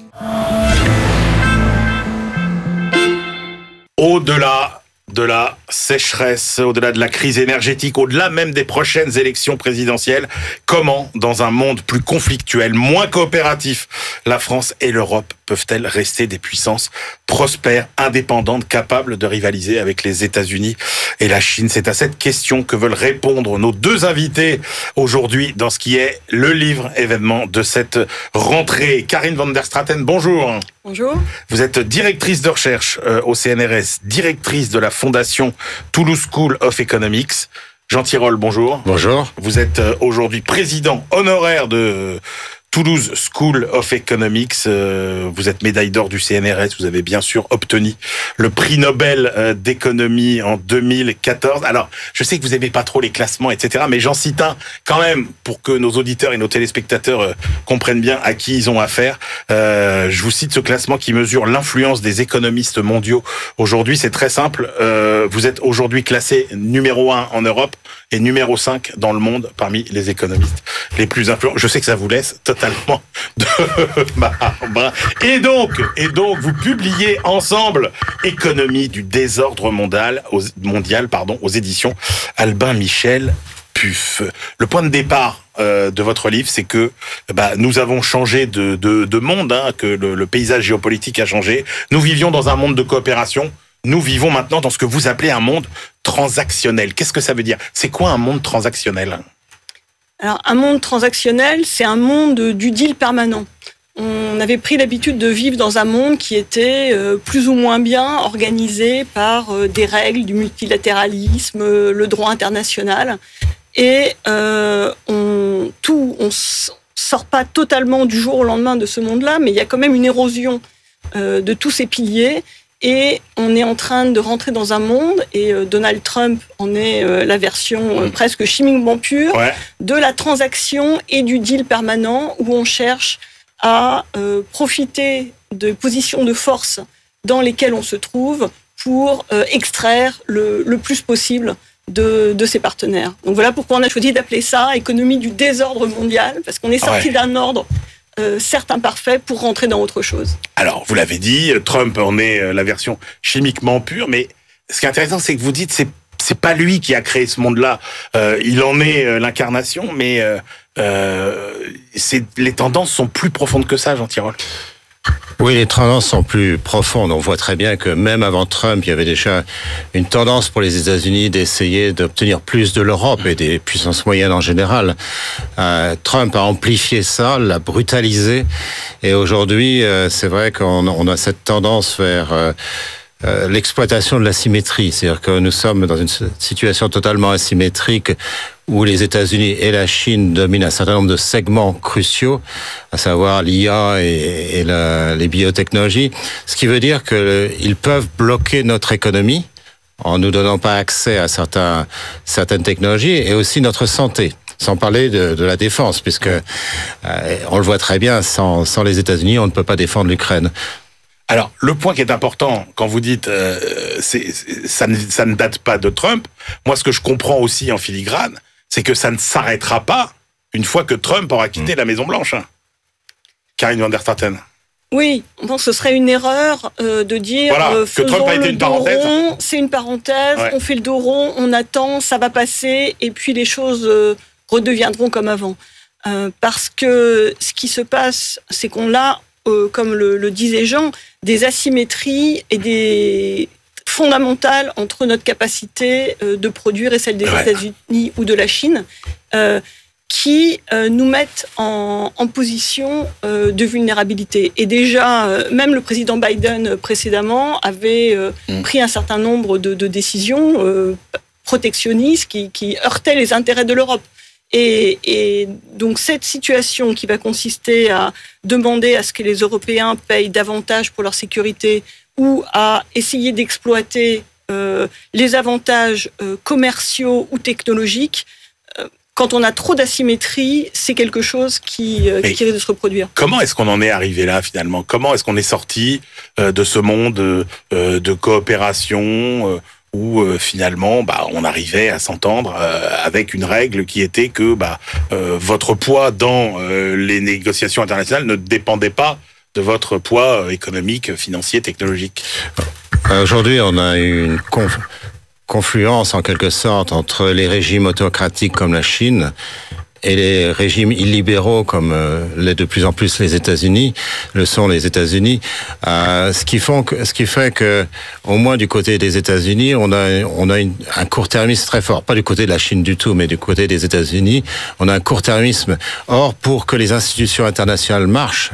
Au-delà de la sécheresse, au-delà de la crise énergétique, au-delà même des prochaines élections présidentielles, comment, dans un monde plus conflictuel, moins coopératif, la France et l'Europe peuvent-elles rester des puissances prospères, indépendantes, capables de rivaliser avec les États-Unis et la Chine ? C'est à cette question que veulent répondre nos deux invités aujourd'hui dans ce qui est le livre événement de cette rentrée. Karine van der Straten, bonjour. Bonjour. Vous êtes directrice de recherche au CNRS, directrice de la fondation Toulouse School of Economics. Jean Tirole, bonjour. Bonjour. Vous êtes aujourd'hui président honoraire de Toulouse School of Economics. Vous êtes médaille d'or du CNRS. Vous avez bien sûr obtenu le prix Nobel d'économie en 2014. Alors, je sais que vous n'aimez pas trop les classements, etc. Mais j'en cite un quand même pour que nos auditeurs et nos téléspectateurs comprennent bien à qui ils ont affaire. Je vous cite ce classement qui mesure l'influence des économistes mondiaux. Aujourd'hui, c'est très simple. Vous êtes aujourd'hui classé numéro 1 en Europe et numéro 5 dans le monde parmi les économistes les plus influents. Je sais que ça vous laisse totalement de marbre. Et donc, vous publiez ensemble Économie du désordre mondial, aux éditions Albin Michel Puf. Le point de départ de votre livre, c'est que nous avons changé de monde, que le paysage géopolitique a changé. Nous vivions dans un monde de coopération. Nous vivons maintenant dans ce que vous appelez un monde transactionnel. Qu'est-ce que ça veut dire ? C'est quoi un monde transactionnel ? Alors, un monde transactionnel, c'est un monde du deal permanent. On avait pris l'habitude de vivre dans un monde qui était plus ou moins bien organisé par des règles du multilatéralisme, le droit international. Et on sort pas totalement du jour au lendemain de ce monde-là, mais il y a quand même une érosion de tous ces piliers. Et on est en train de rentrer dans un monde, et Donald Trump en est la version presque chimiquement pure, de la transaction et du deal permanent, où on cherche à profiter de positions de force dans lesquelles on se trouve pour extraire le plus possible de ses partenaires. Donc voilà pourquoi on a choisi d'appeler ça économie du désordre mondial, parce qu'on est sorti d'un ordre certes imparfait pour rentrer dans autre chose. Alors, vous l'avez dit, Trump en est la version chimiquement pure, mais ce qui est intéressant, c'est que vous dites c'est pas lui qui a créé ce monde-là. Il en est l'incarnation, mais les tendances sont plus profondes que ça, Jean Tirole. Oui, les tendances sont plus profondes. On voit très bien que même avant Trump, il y avait déjà une tendance pour les États-Unis d'essayer d'obtenir plus de l'Europe et des puissances moyennes en général. Trump a amplifié ça, l'a brutalisé, et aujourd'hui, c'est vrai qu'on a cette tendance vers l'exploitation de l'asymétrie. C'est-à-dire que nous sommes dans une situation totalement asymétrique où les États-Unis et la Chine dominent un certain nombre de segments cruciaux, à savoir l'IA et les biotechnologies, ce qui veut dire qu'ils peuvent bloquer notre économie en nous donnant pas accès à certaines technologies, et aussi notre santé. Sans parler de la défense, puisque on le voit très bien, sans les États-Unis, on ne peut pas défendre l'Ukraine. Alors, le point qui est important, quand vous dites ça ne date pas de Trump, moi, ce que je comprends aussi en filigrane, c'est que ça ne s'arrêtera pas une fois que Trump aura quitté la Maison-Blanche. Karine van der Straten. Oui, je pense que ce serait une erreur de dire que Trump a été une parenthèse. C'est une parenthèse, on fait le dos rond, on attend, ça va passer, et puis les choses redeviendront comme avant. Parce que ce qui se passe, c'est qu'on a, comme le disait Jean, des asymétries et des fondamentales entre notre capacité de produire et celle des États-Unis ou de la Chine, qui nous mettent en position de vulnérabilité. Et déjà, même le président Biden précédemment avait pris un certain nombre de décisions protectionnistes qui heurtaient les intérêts de l'Europe. Et donc cette situation qui va consister à demander à ce que les Européens payent davantage pour leur sécurité ou à essayer d'exploiter les avantages commerciaux ou technologiques, quand on a trop d'asymétrie, c'est quelque chose qui risque de se reproduire. Comment est-ce qu'on en est arrivé là finalement ? Comment est-ce qu'on est sorti de ce monde de coopération où finalement on arrivait à s'entendre avec une règle qui était que votre poids dans les négociations internationales ne dépendait pas de votre poids économique, financier, technologique. Aujourd'hui, on a une confluence en quelque sorte entre les régimes autocratiques comme la Chine et les régimes illibéraux comme de plus en plus les États-Unis le sont, les États-Unis, ce qui fait que au moins du côté des États-Unis on a un court-termisme très fort, pas du côté de la Chine du tout, mais du côté des États-Unis on a un court-termisme. Or, pour que les institutions internationales marchent,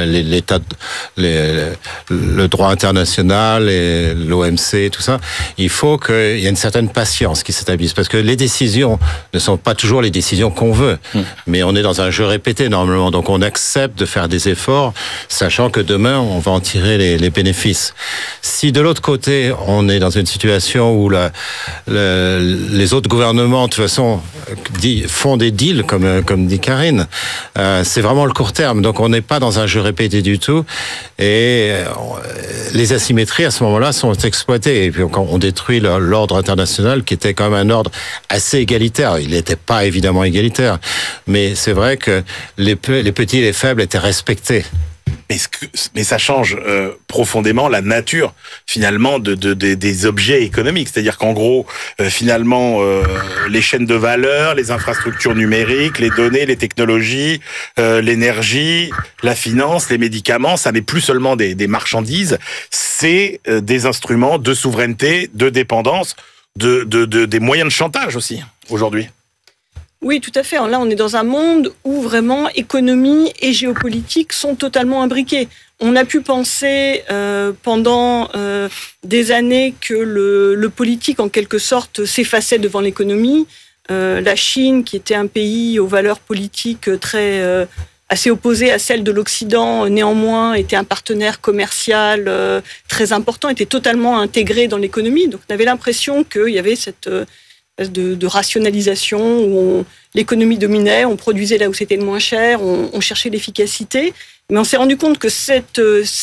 le droit international et l'OMC, tout ça, il faut qu'il y ait une certaine patience qui s'établisse, parce que les décisions ne sont pas toujours les décisions qu'on veut, mais on est dans un jeu répété normalement, donc on accepte de faire des efforts, sachant que demain on va en tirer les bénéfices. Si de l'autre côté on est dans une situation où les autres gouvernements de toute façon font des deals, comme dit Karine, c'est vraiment le court terme, donc on n'est pas dans un jeu répété du tout, et les asymétries à ce moment-là sont exploitées, et puis on détruit l'ordre international qui était quand même un ordre assez égalitaire. Il n'était pas évidemment égalitaire, mais c'est vrai que les petits et les faibles étaient respectés. Mais ça change profondément la nature finalement des objets économiques. C'est-à-dire qu'en gros, finalement, les chaînes de valeur, les infrastructures numériques, les données, les technologies, l'énergie, la finance, les médicaments, ça n'est plus seulement des marchandises, c'est des instruments de souveraineté, de dépendance, des moyens de chantage aussi aujourd'hui. Oui, tout à fait. Là, on est dans un monde où vraiment économie et géopolitique sont totalement imbriqués. On a pu penser pendant des années que le politique, en quelque sorte, s'effaçait devant l'économie. La Chine, qui était un pays aux valeurs politiques très assez opposée à celle de l'Occident, néanmoins était un partenaire commercial très important, était totalement intégré dans l'économie. Donc on avait l'impression qu'il y avait cette de rationalisation où l'économie dominait, on produisait là où c'était le moins cher, on cherchait l'efficacité. Mais on s'est rendu compte que cette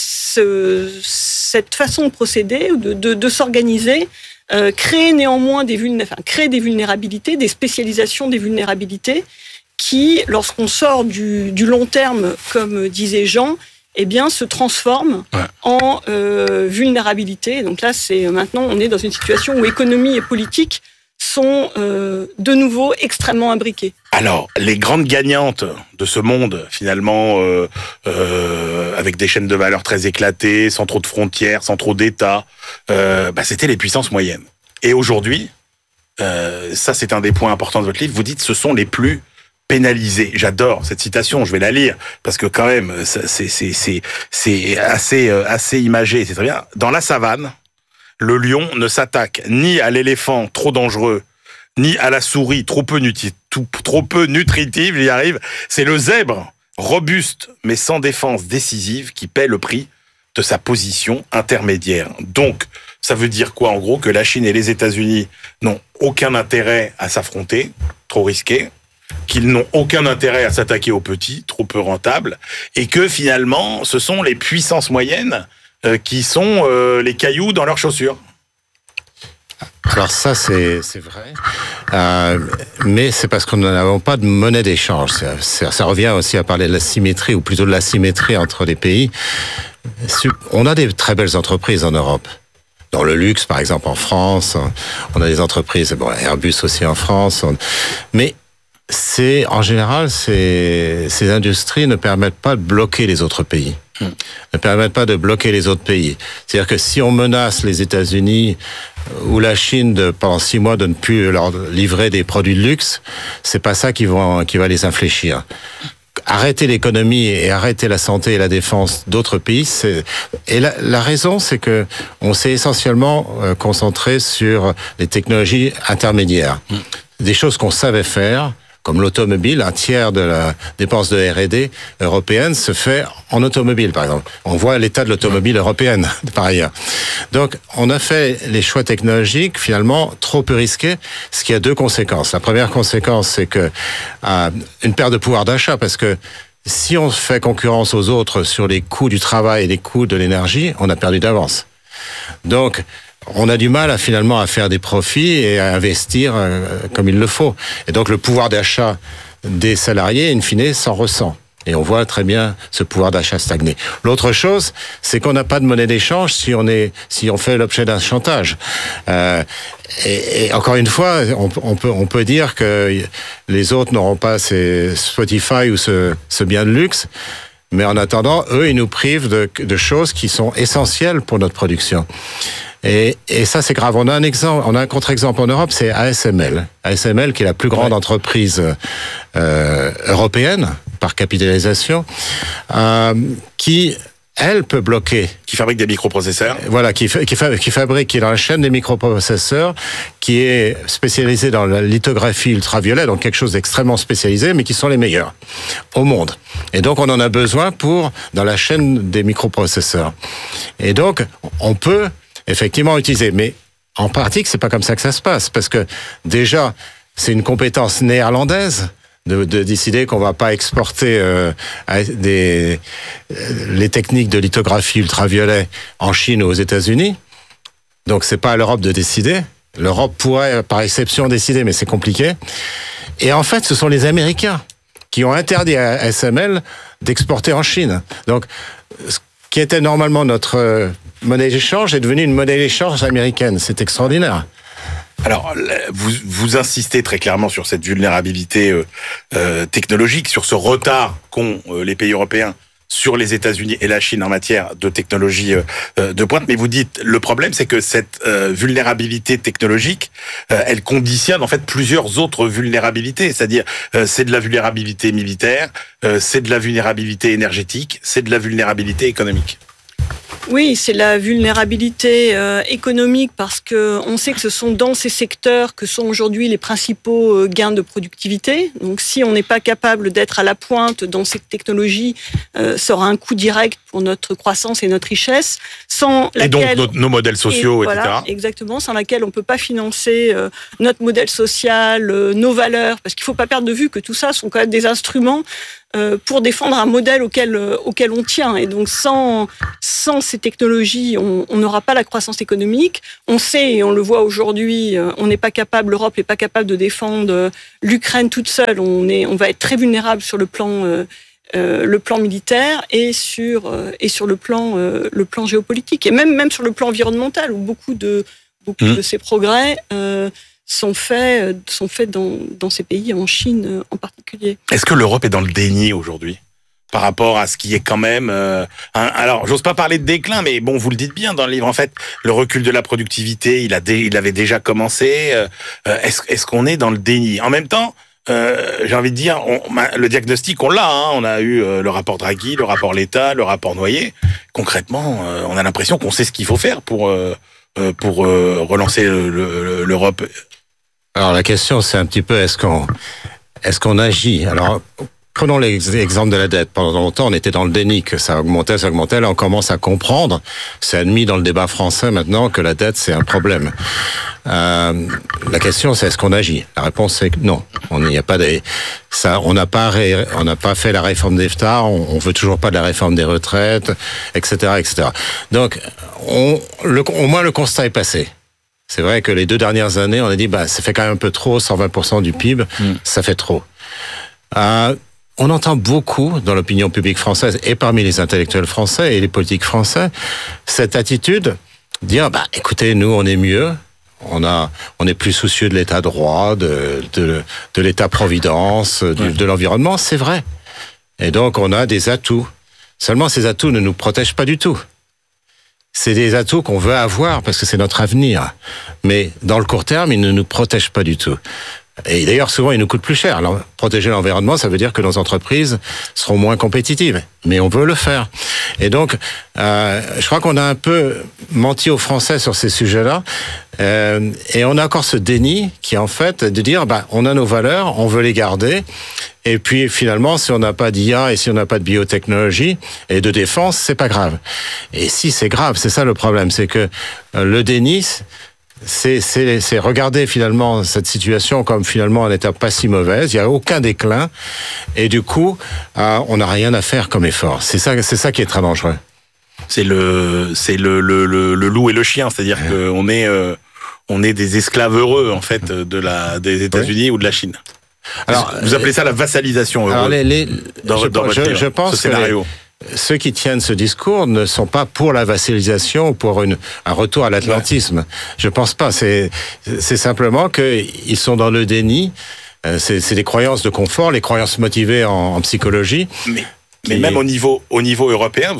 façon de procéder, de s'organiser, crée néanmoins des vulnérabilités, des spécialisations des vulnérabilités qui, lorsqu'on sort du long terme, comme disait Jean, eh bien, se transforment en vulnérabilité. Donc là, maintenant, on est dans une situation où économie et politique sont de nouveau extrêmement imbriquées. Alors, les grandes gagnantes de ce monde, finalement, avec des chaînes de valeur très éclatées, sans trop de frontières, sans trop d'États, c'était les puissances moyennes. Et aujourd'hui, ça c'est un des points importants de votre livre, vous dites ce sont les plus pénalisés. J'adore cette citation, je vais la lire, parce que quand même, c'est assez imagé, c'est très bien. Dans la savane, le lion ne s'attaque ni à l'éléphant trop dangereux, ni à la souris trop peu nutritive, il y arrive. C'est le zèbre, robuste mais sans défense décisive, qui paie le prix de sa position intermédiaire. Donc, ça veut dire quoi en gros? Que la Chine et les États-Unis n'ont aucun intérêt à s'affronter, trop risqué, qu'ils n'ont aucun intérêt à s'attaquer aux petits, trop peu rentables, et que finalement, ce sont les puissances moyennes qui sont les cailloux dans leurs chaussures. Alors ça, c'est vrai, mais c'est parce qu'on n'avons pas de monnaie d'échange. Ça revient aussi à parler de la symétrie, ou plutôt de l'asymétrie entre les pays. On a des très belles entreprises en Europe. Dans le luxe, par exemple, en France, on a des entreprises, Airbus aussi en France, mais en général, ces industries ne permettent pas de bloquer les autres pays. Ne permettent pas de bloquer les autres pays. C'est-à-dire que si on menace les États-Unis ou la Chine pendant 6 mois de ne plus leur livrer des produits de luxe, c'est pas ça qui va les infléchir. Arrêter l'économie et arrêter la santé et la défense d'autres pays, et la raison, c'est que on s'est essentiellement concentré sur les technologies intermédiaires, des choses qu'on savait faire. Comme l'automobile, un tiers de la dépense de R&D européenne se fait en automobile, par exemple. On voit l'état de l'automobile européenne, par ailleurs. Donc, on a fait les choix technologiques, finalement, trop peu risqués, ce qui a 2 conséquences. La première conséquence, c'est que une perte de pouvoir d'achat, parce que si on fait concurrence aux autres sur les coûts du travail et les coûts de l'énergie, on a perdu d'avance. Donc, on a du mal finalement à faire des profits et à investir comme il le faut. Et donc le pouvoir d'achat des salariés, in fine, s'en ressent. Et on voit très bien ce pouvoir d'achat stagner. L'autre chose, c'est qu'on n'a pas de monnaie d'échange si on fait l'objet d'un chantage. Et encore une fois, on peut dire que les autres n'auront pas ces Spotify ou ce bien de luxe. Mais en attendant, eux, ils nous privent de choses qui sont essentielles pour notre production. Et ça, c'est grave. On a un contre-exemple en Europe, c'est ASML. ASML, qui est la plus grande entreprise européenne par capitalisation, qui, elle, peut bloquer. Qui fabrique des microprocesseurs. Voilà, qui est dans la chaîne des microprocesseurs, qui est spécialisée dans la lithographie ultraviolet, donc quelque chose d'extrêmement spécialisé, mais qui sont les meilleurs au monde. Et donc, on en a besoin dans la chaîne des microprocesseurs. Et donc, on peut effectivement utiliser, mais en pratique, c'est pas comme ça que ça se passe, parce que déjà, c'est une compétence néerlandaise de décider qu'on va pas exporter les techniques de lithographie ultraviolet en Chine ou aux États-Unis. Donc c'est pas à l'Europe de décider. L'Europe pourrait, par exception, décider, mais c'est compliqué. Et en fait, ce sont les Américains qui ont interdit à ASML d'exporter en Chine. Donc, ce qui était normalement notre monnaie d'échange est devenu une monnaie d'échange américaine. C'est extraordinaire. Alors, vous insistez très clairement sur cette vulnérabilité technologique, sur ce retard qu'ont les pays européens sur les États-Unis et la Chine en matière de technologie de pointe. Mais vous dites, le problème, c'est que cette vulnérabilité technologique, elle conditionne en fait plusieurs autres vulnérabilités. C'est-à-dire, c'est de la vulnérabilité militaire, c'est de la vulnérabilité énergétique, c'est de la vulnérabilité économique. Oui, c'est la vulnérabilité économique parce que on sait que ce sont dans ces secteurs que sont aujourd'hui les principaux gains de productivité. Donc, si on n'est pas capable d'être à la pointe dans ces technologies, ça aura un coût direct pour notre croissance et notre richesse, sans laquelle... Et donc nos modèles sociaux, etc. Voilà, exactement, sans laquelle on ne peut pas financer notre modèle social, nos valeurs, parce qu'il ne faut pas perdre de vue que tout ça sont quand même des instruments pour défendre un modèle auquel on tient. Et donc, sans ces technologies, on n'aura pas la croissance économique. On sait, et on le voit aujourd'hui, on n'est pas capable, l'Europe n'est pas capable de défendre l'Ukraine toute seule. On va être très vulnérable sur le plan militaire et sur le plan géopolitique. Et même sur le plan environnemental, où beaucoup de ces progrès sont faits dans ces pays, en Chine en particulier. Est-ce que l'Europe est dans le déni aujourd'hui par rapport à ce qui est quand même... alors, j'ose pas parler de déclin, mais bon, vous le dites bien dans le livre. En fait, le recul de la productivité, il avait déjà commencé. Est-ce qu'on est dans le déni ? En même temps, j'ai envie de dire, le diagnostic, on l'a. On a eu le rapport Draghi, le rapport Letta, le rapport Noyer. Concrètement, on a l'impression qu'on sait ce qu'il faut faire pour relancer l'Europe. Alors la question, c'est un petit peu est-ce qu'on agit ? Alors prenons l'exemple de la dette. Pendant longtemps, on était dans le déni que ça augmentait. Là, on commence à comprendre. C'est admis dans le débat français maintenant que la dette, c'est un problème. La question, c'est est-ce qu'on agit ? La réponse, c'est que non. On n'a pas fait la réforme d'EFTA. On veut toujours pas de la réforme des retraites, etc., etc. Donc, au moins le constat est passé. C'est vrai que les 2 dernières années, on a dit, ça fait quand même un peu trop, 120% du PIB, ça fait trop. On entend beaucoup dans l'opinion publique française et parmi les intellectuels français et les politiques français cette attitude, dire, écoutez, nous, on est mieux. On est plus soucieux de l'état de droit, de l'état-providence, de l'environnement, c'est vrai. Et donc, on a des atouts. Seulement, ces atouts ne nous protègent pas du tout. C'est des atouts qu'on veut avoir parce que c'est notre avenir. Mais dans le court terme, ils ne nous protègent pas du tout. Et d'ailleurs, souvent, ils nous coûtent plus cher. Alors, protéger l'environnement, ça veut dire que nos entreprises seront moins compétitives. Mais on veut le faire. Et donc, je crois qu'on a un peu menti aux Français sur ces sujets-là. Et on a encore ce déni qui est en fait de dire, on a nos valeurs, on veut les garder. Et puis, finalement, si on n'a pas d'IA et si on n'a pas de biotechnologie et de défense, c'est pas grave. Et si, c'est grave. C'est ça le problème. C'est que le déni... C'est regarder finalement cette situation comme finalement elle n'était pas si mauvaise, il n'y a aucun déclin, et du coup, on n'a rien à faire comme effort. C'est ça qui est très dangereux. C'est le loup et le chien, c'est-à-dire qu'on est des esclaves heureux en fait des États-Unis ou de la Chine. Alors, vous appelez ça la vassalisation heureuse je pense ce scénario. Que ceux qui tiennent ce discours ne sont pas pour la vassalisation ou pour un retour à l'atlantisme. Ouais. Je pense pas. C'est simplement qu'ils sont dans le déni. C'est des croyances de confort, les croyances motivées en psychologie. Mais même au niveau européen,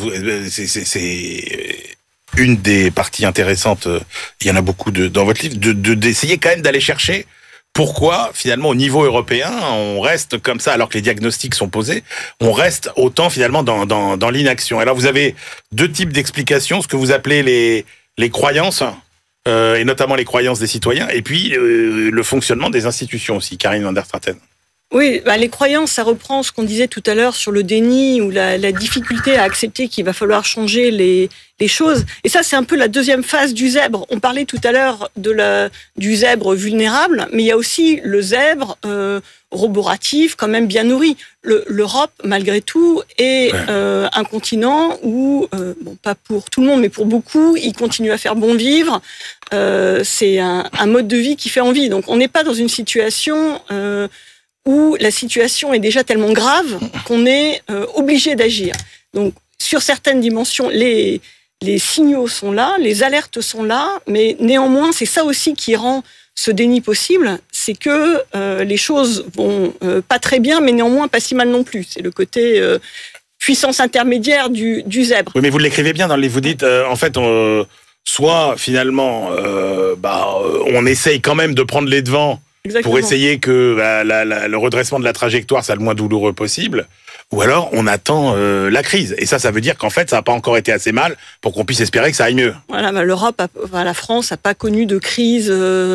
c'est une des parties intéressantes. Il y en a beaucoup dans votre livre d'essayer quand même d'aller chercher. Pourquoi, finalement, au niveau européen, on reste comme ça, alors que les diagnostics sont posés, on reste autant, finalement, dans l'inaction. Alors, vous avez 2 types d'explications, ce que vous appelez les croyances, et notamment les croyances des citoyens, et puis le fonctionnement des institutions aussi. Karine van der Straten. Oui, les croyances, ça reprend ce qu'on disait tout à l'heure sur le déni ou la difficulté à accepter qu'il va falloir changer les choses. Et ça, c'est un peu la deuxième phase du zèbre. On parlait tout à l'heure du zèbre vulnérable, mais il y a aussi le zèbre roboratif, quand même bien nourri. L'Europe, malgré tout, est un continent où, pas pour tout le monde, mais pour beaucoup, il continue à faire bon vivre. C'est un mode de vie qui fait envie. Donc, on n'est pas dans une situation... où la situation est déjà tellement grave qu'on est obligé d'agir. Donc, sur certaines dimensions, les signaux sont là, les alertes sont là, mais néanmoins, c'est ça aussi qui rend ce déni possible, c'est que les choses vont pas très bien, mais néanmoins pas si mal non plus. C'est le côté puissance intermédiaire du zèbre. Oui, mais vous l'écrivez bien dans le livre, vous dites, en fait, soit finalement, on essaye quand même de prendre les devants. Exactement. Pour essayer que le redressement de la trajectoire soit le moins douloureux possible, ou alors on attend la crise. Et ça veut dire qu'en fait, ça n'a pas encore été assez mal pour qu'on puisse espérer que ça aille mieux. Voilà, mais la France n'a pas connu de crise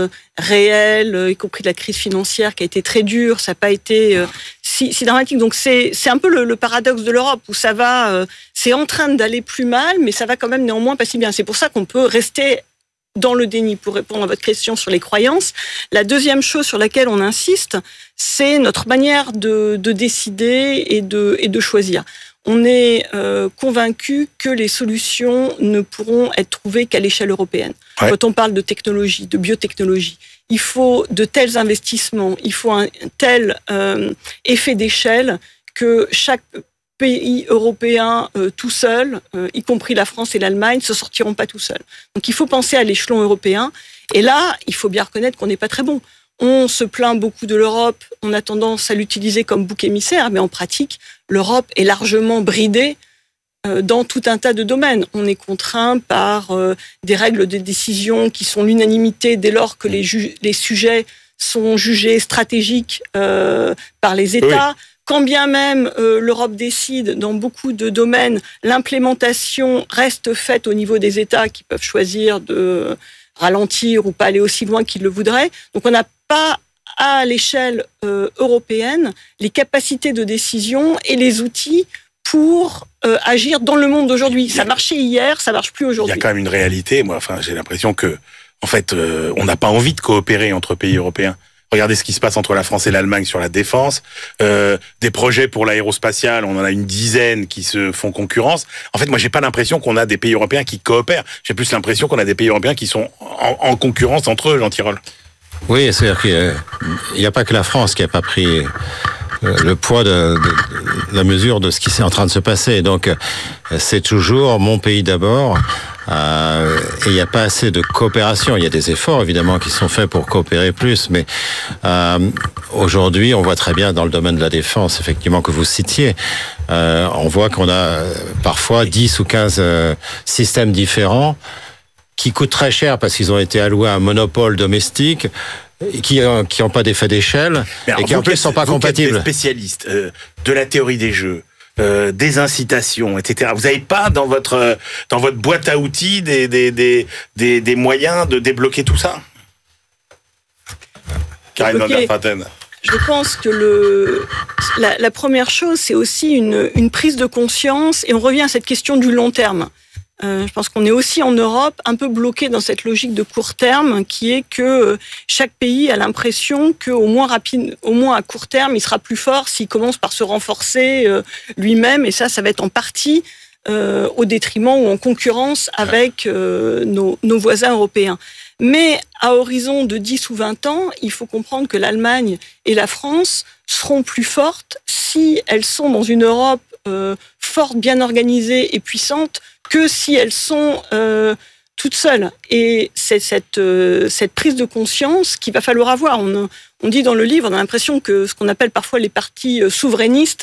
réelle, y compris de la crise financière qui a été très dure. Ça n'a pas été si dramatique. Donc c'est un peu le paradoxe de l'Europe où ça va, c'est en train d'aller plus mal, mais ça va quand même néanmoins pas si bien. C'est pour ça qu'on peut rester dans le déni, pour répondre à votre question sur les croyances. La deuxième chose sur laquelle on insiste, c'est notre manière de décider et de choisir. On est convaincu que les solutions ne pourront être trouvées qu'à l'échelle européenne. Ouais. Quand on parle de technologie, de biotechnologie, il faut de tels investissements, il faut un tel effet d'échelle que chaque pays européens tout seuls, y compris la France et l'Allemagne, se sortiront pas tout seuls. Donc il faut penser à l'échelon européen. Et là, il faut bien reconnaître qu'on n'est pas très bon. On se plaint beaucoup de l'Europe, on a tendance à l'utiliser comme bouc émissaire, mais en pratique, l'Europe est largement bridée dans tout un tas de domaines. On est contraint par des règles de décision qui sont l'unanimité dès lors que les sujets sont jugés stratégiques par les États. Oui. Quand bien même l'Europe décide dans beaucoup de domaines, l'implémentation reste faite au niveau des États qui peuvent choisir de ralentir ou pas aller aussi loin qu'ils le voudraient. Donc on n'a pas à l'échelle européenne les capacités de décision et les outils pour agir dans le monde d'aujourd'hui. Ça marchait hier, ça marche plus aujourd'hui. Il y a quand même une réalité. Moi, j'ai l'impression que, en fait, on n'a pas envie de coopérer entre pays européens. Regardez ce qui se passe entre la France et l'Allemagne sur la défense. Des projets pour l'aérospatial, on en a une dizaine qui se font concurrence. En fait, moi, j'ai pas l'impression qu'on a des pays européens qui coopèrent. J'ai plus l'impression qu'on a des pays européens qui sont en concurrence entre eux, Jean Tirole. Oui, c'est-à-dire qu'il n'y a pas que la France qui n'a pas pris le poids de la mesure de ce qui est en train de se passer. Donc, c'est toujours mon pays d'abord. Et il n'y a pas assez de coopération. Il y a des efforts, évidemment, qui sont faits pour coopérer plus. Mais aujourd'hui, on voit très bien dans le domaine de la défense, effectivement, que vous citiez, on voit qu'on a parfois 10 ou 15 systèmes différents qui coûtent très cher parce qu'ils ont été alloués à un monopole domestique, qui n'ont pas d'effet d'échelle et qui en plus ne sont pas compatibles. Vous êtes des spécialistes de la théorie des jeux, des incitations, etc. Vous n'avez pas dans votre boîte à outils des moyens de débloquer tout ça? Karine Van der Praten. Je pense que la première chose, c'est aussi une prise de conscience, et on revient à cette question du long terme. Je pense qu'on est aussi en Europe un peu bloqué dans cette logique de court terme qui est que chaque pays a l'impression qu'au moins à court terme, il sera plus fort s'il commence par se renforcer lui-même, et ça va être en partie au détriment ou en concurrence avec nos voisins européens. Mais à horizon de 10 ou 20 ans, il faut comprendre que l'Allemagne et la France seront plus fortes si elles sont dans une Europe forte, bien organisée et puissante, que si elles sont toutes seules. Et c'est cette prise de conscience qu'il va falloir avoir. On dit dans le livre, on a l'impression que ce qu'on appelle parfois les partis souverainistes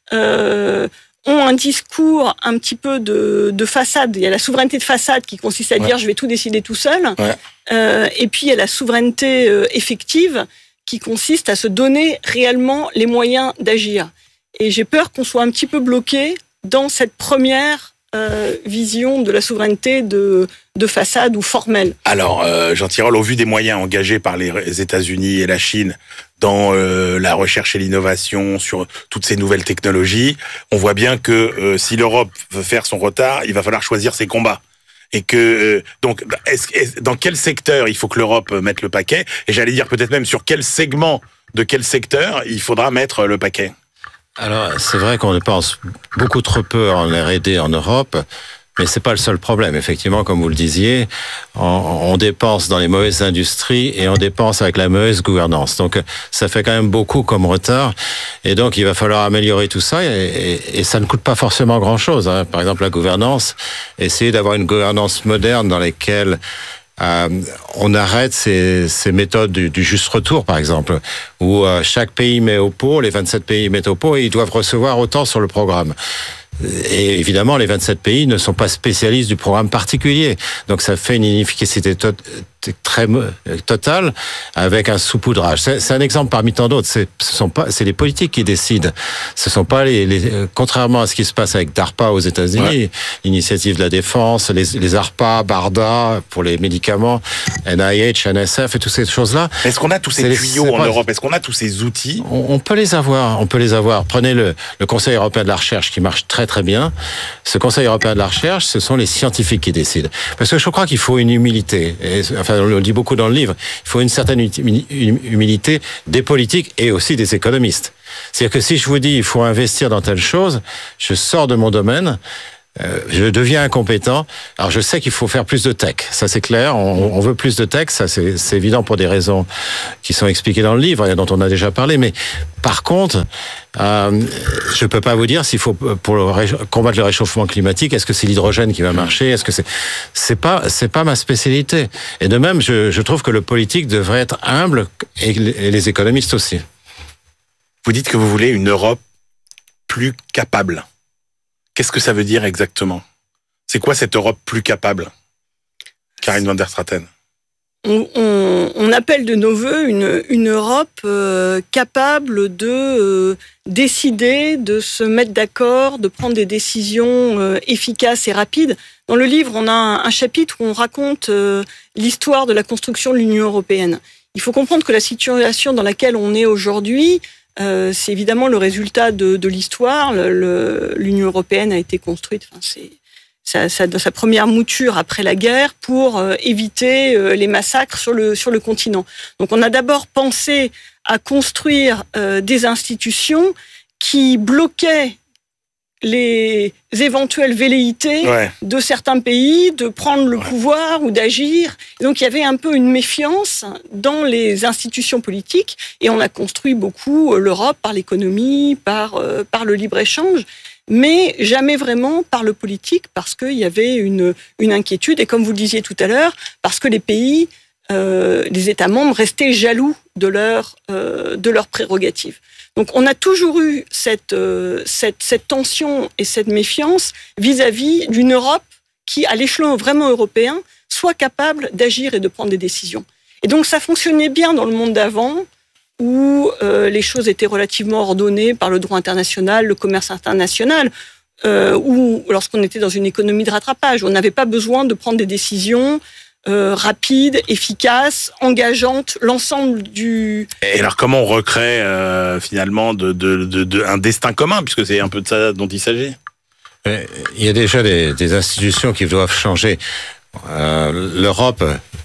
ont un discours un petit peu de façade. Il y a la souveraineté de façade qui consiste à dire je vais tout décider tout seul. Et puis il y a la souveraineté effective qui consiste à se donner réellement les moyens d'agir. Et j'ai peur qu'on soit un petit peu bloqué dans cette première vision de la souveraineté de façade ou formelle. Alors, Jean Tirole, au vu des moyens engagés par les États-Unis et la Chine dans la recherche et l'innovation sur toutes ces nouvelles technologies, on voit bien que si l'Europe veut faire son retard, il va falloir choisir ses combats. Et que donc, dans quel secteur il faut que l'Europe mette le paquet? Et j'allais dire peut-être même sur quel segment de quel secteur il faudra mettre le paquet. Alors, c'est vrai qu'on dépense beaucoup trop peu en R&D en Europe, mais c'est pas le seul problème. Effectivement, comme vous le disiez, on dépense dans les mauvaises industries et on dépense avec la mauvaise gouvernance. Donc, ça fait quand même beaucoup comme retard. Et donc, il va falloir améliorer tout ça et ça ne coûte pas forcément grand-chose. Hein. Par exemple, la gouvernance, essayer d'avoir une gouvernance moderne dans laquelle on arrête ces méthodes du juste retour, par exemple, où chaque pays met au pot, les 27 pays mettent au pot et ils doivent recevoir autant sur le programme. Et évidemment, les 27 pays ne sont pas spécialistes du programme particulier. Donc ça fait une inefficacité très totale avec un saupoudrage. C'est un exemple parmi tant d'autres. C'est les politiques qui décident. Ce sont pas contrairement à ce qui se passe avec DARPA aux États-Unis, l'initiative de la défense, les ARPA, BARDA pour les médicaments, NIH, NSF et toutes ces choses-là. Est-ce qu'on a tous ces tuyaux en Europe? Est-ce qu'on a tous ces outils? On peut les avoir. Prenez le Conseil européen de la recherche qui marche très très bien. Ce Conseil européen de la recherche, ce sont les scientifiques qui décident. Parce que je crois qu'il faut une humilité. Enfin, on le dit beaucoup dans le livre. Il faut une certaine humilité des politiques et aussi des économistes. C'est-à-dire que si je vous dis il faut investir dans telle chose, je sors de mon domaine. Je deviens incompétent. Alors je sais qu'il faut faire plus de tech, ça c'est clair. On veut plus de tech, ça c'est évident pour des raisons qui sont expliquées dans le livre et dont on a déjà parlé. Mais par contre, je peux pas vous dire s'il faut pour combattre le réchauffement climatique, est-ce que c'est l'hydrogène qui va marcher? Est-ce que c'est pas ma spécialité. Et de même, je trouve que le politique devrait être humble et les économistes aussi. Vous dites que vous voulez une Europe plus capable. Qu'est-ce que ça veut dire exactement? C'est quoi cette Europe plus capable? Karine van der Straten. On appelle de nos voeux une Europe capable de décider, de se mettre d'accord, de prendre des décisions efficaces et rapides. Dans le livre, on a un chapitre où on raconte l'histoire de la construction de l'Union européenne. Il faut comprendre que la situation dans laquelle on est aujourd'hui, c'est évidemment le résultat de l'histoire. L'Union européenne a été construite, dans sa première mouture après la guerre pour éviter les massacres sur le continent. Donc on a d'abord pensé à construire des institutions qui bloquaient les éventuelles velléités de certains pays de prendre le pouvoir ou d'agir. Donc il y avait un peu une méfiance dans les institutions politiques et on a construit beaucoup l'Europe par l'économie, par le libre-échange, mais jamais vraiment par le politique parce qu'il y avait une inquiétude et comme vous le disiez tout à l'heure, parce que les pays, les États membres restaient jaloux de leurs prérogatives. Donc on a toujours eu cette tension et cette méfiance vis-à-vis d'une Europe qui, à l'échelon vraiment européen, soit capable d'agir et de prendre des décisions. Et donc ça fonctionnait bien dans le monde d'avant, où les choses étaient relativement ordonnées par le droit international, le commerce international, ou lorsqu'on était dans une économie de rattrapage. On n'avait pas besoin de prendre des décisions rapide, efficace, engageante, l'ensemble du... Et alors comment on recrée finalement un destin commun, puisque c'est un peu de ça dont il s'agit? Il y a déjà des institutions qui doivent changer. L'Europe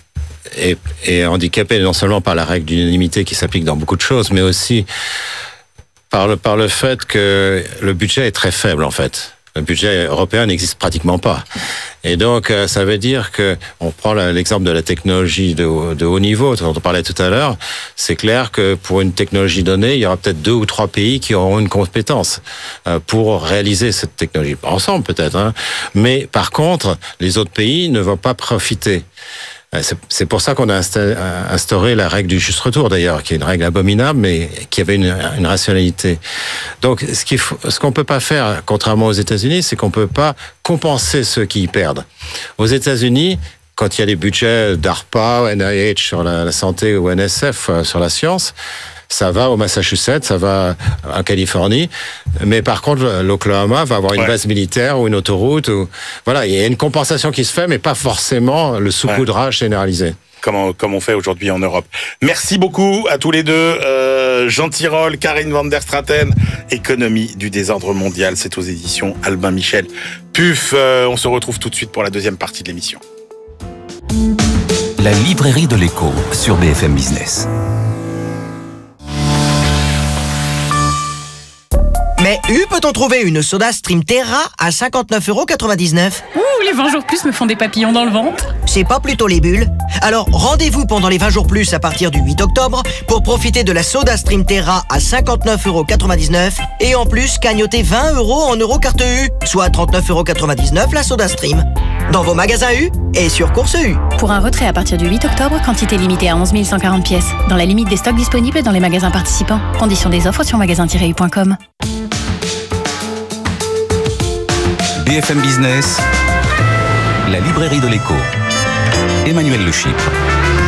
est handicapée non seulement par la règle d'unanimité qui s'applique dans beaucoup de choses, mais aussi par le fait que le budget est très faible en fait. Le budget européen n'existe pratiquement pas. Et donc, ça veut dire que, on prend l'exemple de la technologie de haut niveau, dont on parlait tout à l'heure, c'est clair que pour une technologie donnée, il y aura peut-être 2 ou 3 pays qui auront une compétence pour réaliser cette technologie. Ensemble peut-être, hein. Mais par contre, les autres pays ne vont pas profiter. C'est pour ça qu'on a instauré la règle du juste retour, d'ailleurs, qui est une règle abominable, mais qui avait une rationalité. Donc, ce qu'on peut pas faire, contrairement aux États-Unis, c'est qu'on peut pas compenser ceux qui y perdent. Aux États-Unis, quand il y a les budgets d'ARPA, NIH sur la santé ou NSF sur la science, ça va au Massachusetts, ça va en Californie, mais par contre l'Oklahoma va avoir une base militaire ou une autoroute. Voilà, il y a une compensation qui se fait, mais pas forcément le saupoudrage généralisé. Comme on fait aujourd'hui en Europe. Merci beaucoup à tous les deux. Jean Tirole, Karine van der Straten, Économie du désordre mondial, c'est aux éditions Albin Michel. Puf, on se retrouve tout de suite pour la deuxième partie de l'émission. La librairie de l'écho sur BFM Business. Mais peut-on trouver une soda Stream Terra à 59,99 €? Ouh, les 20 jours plus me font des papillons dans le ventre. C'est pas plutôt les bulles? Alors rendez-vous pendant les 20 jours plus à partir du 8 octobre pour profiter de la soda Stream Terra à 59,99 € et en plus cagnoter 20 € en Eurocarte U, soit 39,99 € la soda Stream. Dans vos magasins U et sur Course U. Pour un retrait à partir du 8 octobre, quantité limitée à 11 140 pièces. Dans la limite des stocks disponibles dans les magasins participants. Conditions des offres sur magasin-u.com. BFM Business, la librairie de l'écho. Emmanuel Le Chypre.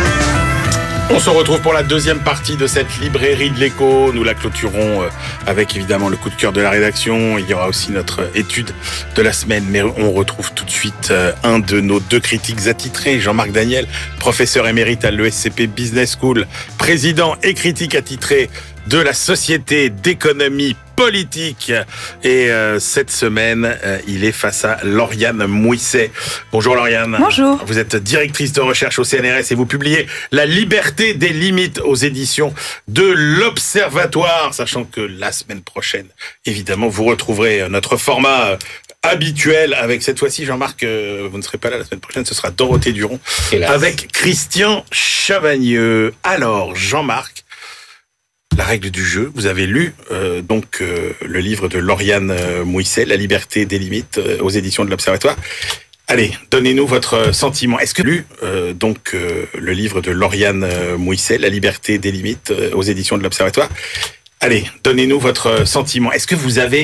On se retrouve pour la deuxième partie de cette librairie de l'écho. Nous la clôturons avec évidemment le coup de cœur de la rédaction. Il y aura aussi notre étude de la semaine. Mais on retrouve tout de suite un de nos deux critiques attitrés, Jean-Marc Daniel, professeur émérite à l'ESCP Business School, président et critique attitré de la Société d'économie politique. Et cette semaine, il est face à Lauriane Mouisset. Bonjour Lauriane. Bonjour. Vous êtes directrice de recherche au CNRS et vous publiez La liberté des limites aux éditions de l'Observatoire, sachant que la semaine prochaine, évidemment, vous retrouverez notre format habituel avec cette fois-ci, Jean-Marc, vous ne serez pas là la semaine prochaine, ce sera Dorothée Duron avec Christian Chavagneux. Alors, Jean-Marc, la règle du jeu, vous avez lu le livre de Lauriane Mouisset, La liberté des limites aux éditions de l'Observatoire. Allez, donnez-nous votre sentiment. Est-ce que lu le livre de Lauriane Mouisset, La liberté des limites aux éditions de l'Observatoire? Allez, donnez-nous votre sentiment. Est-ce que vous avez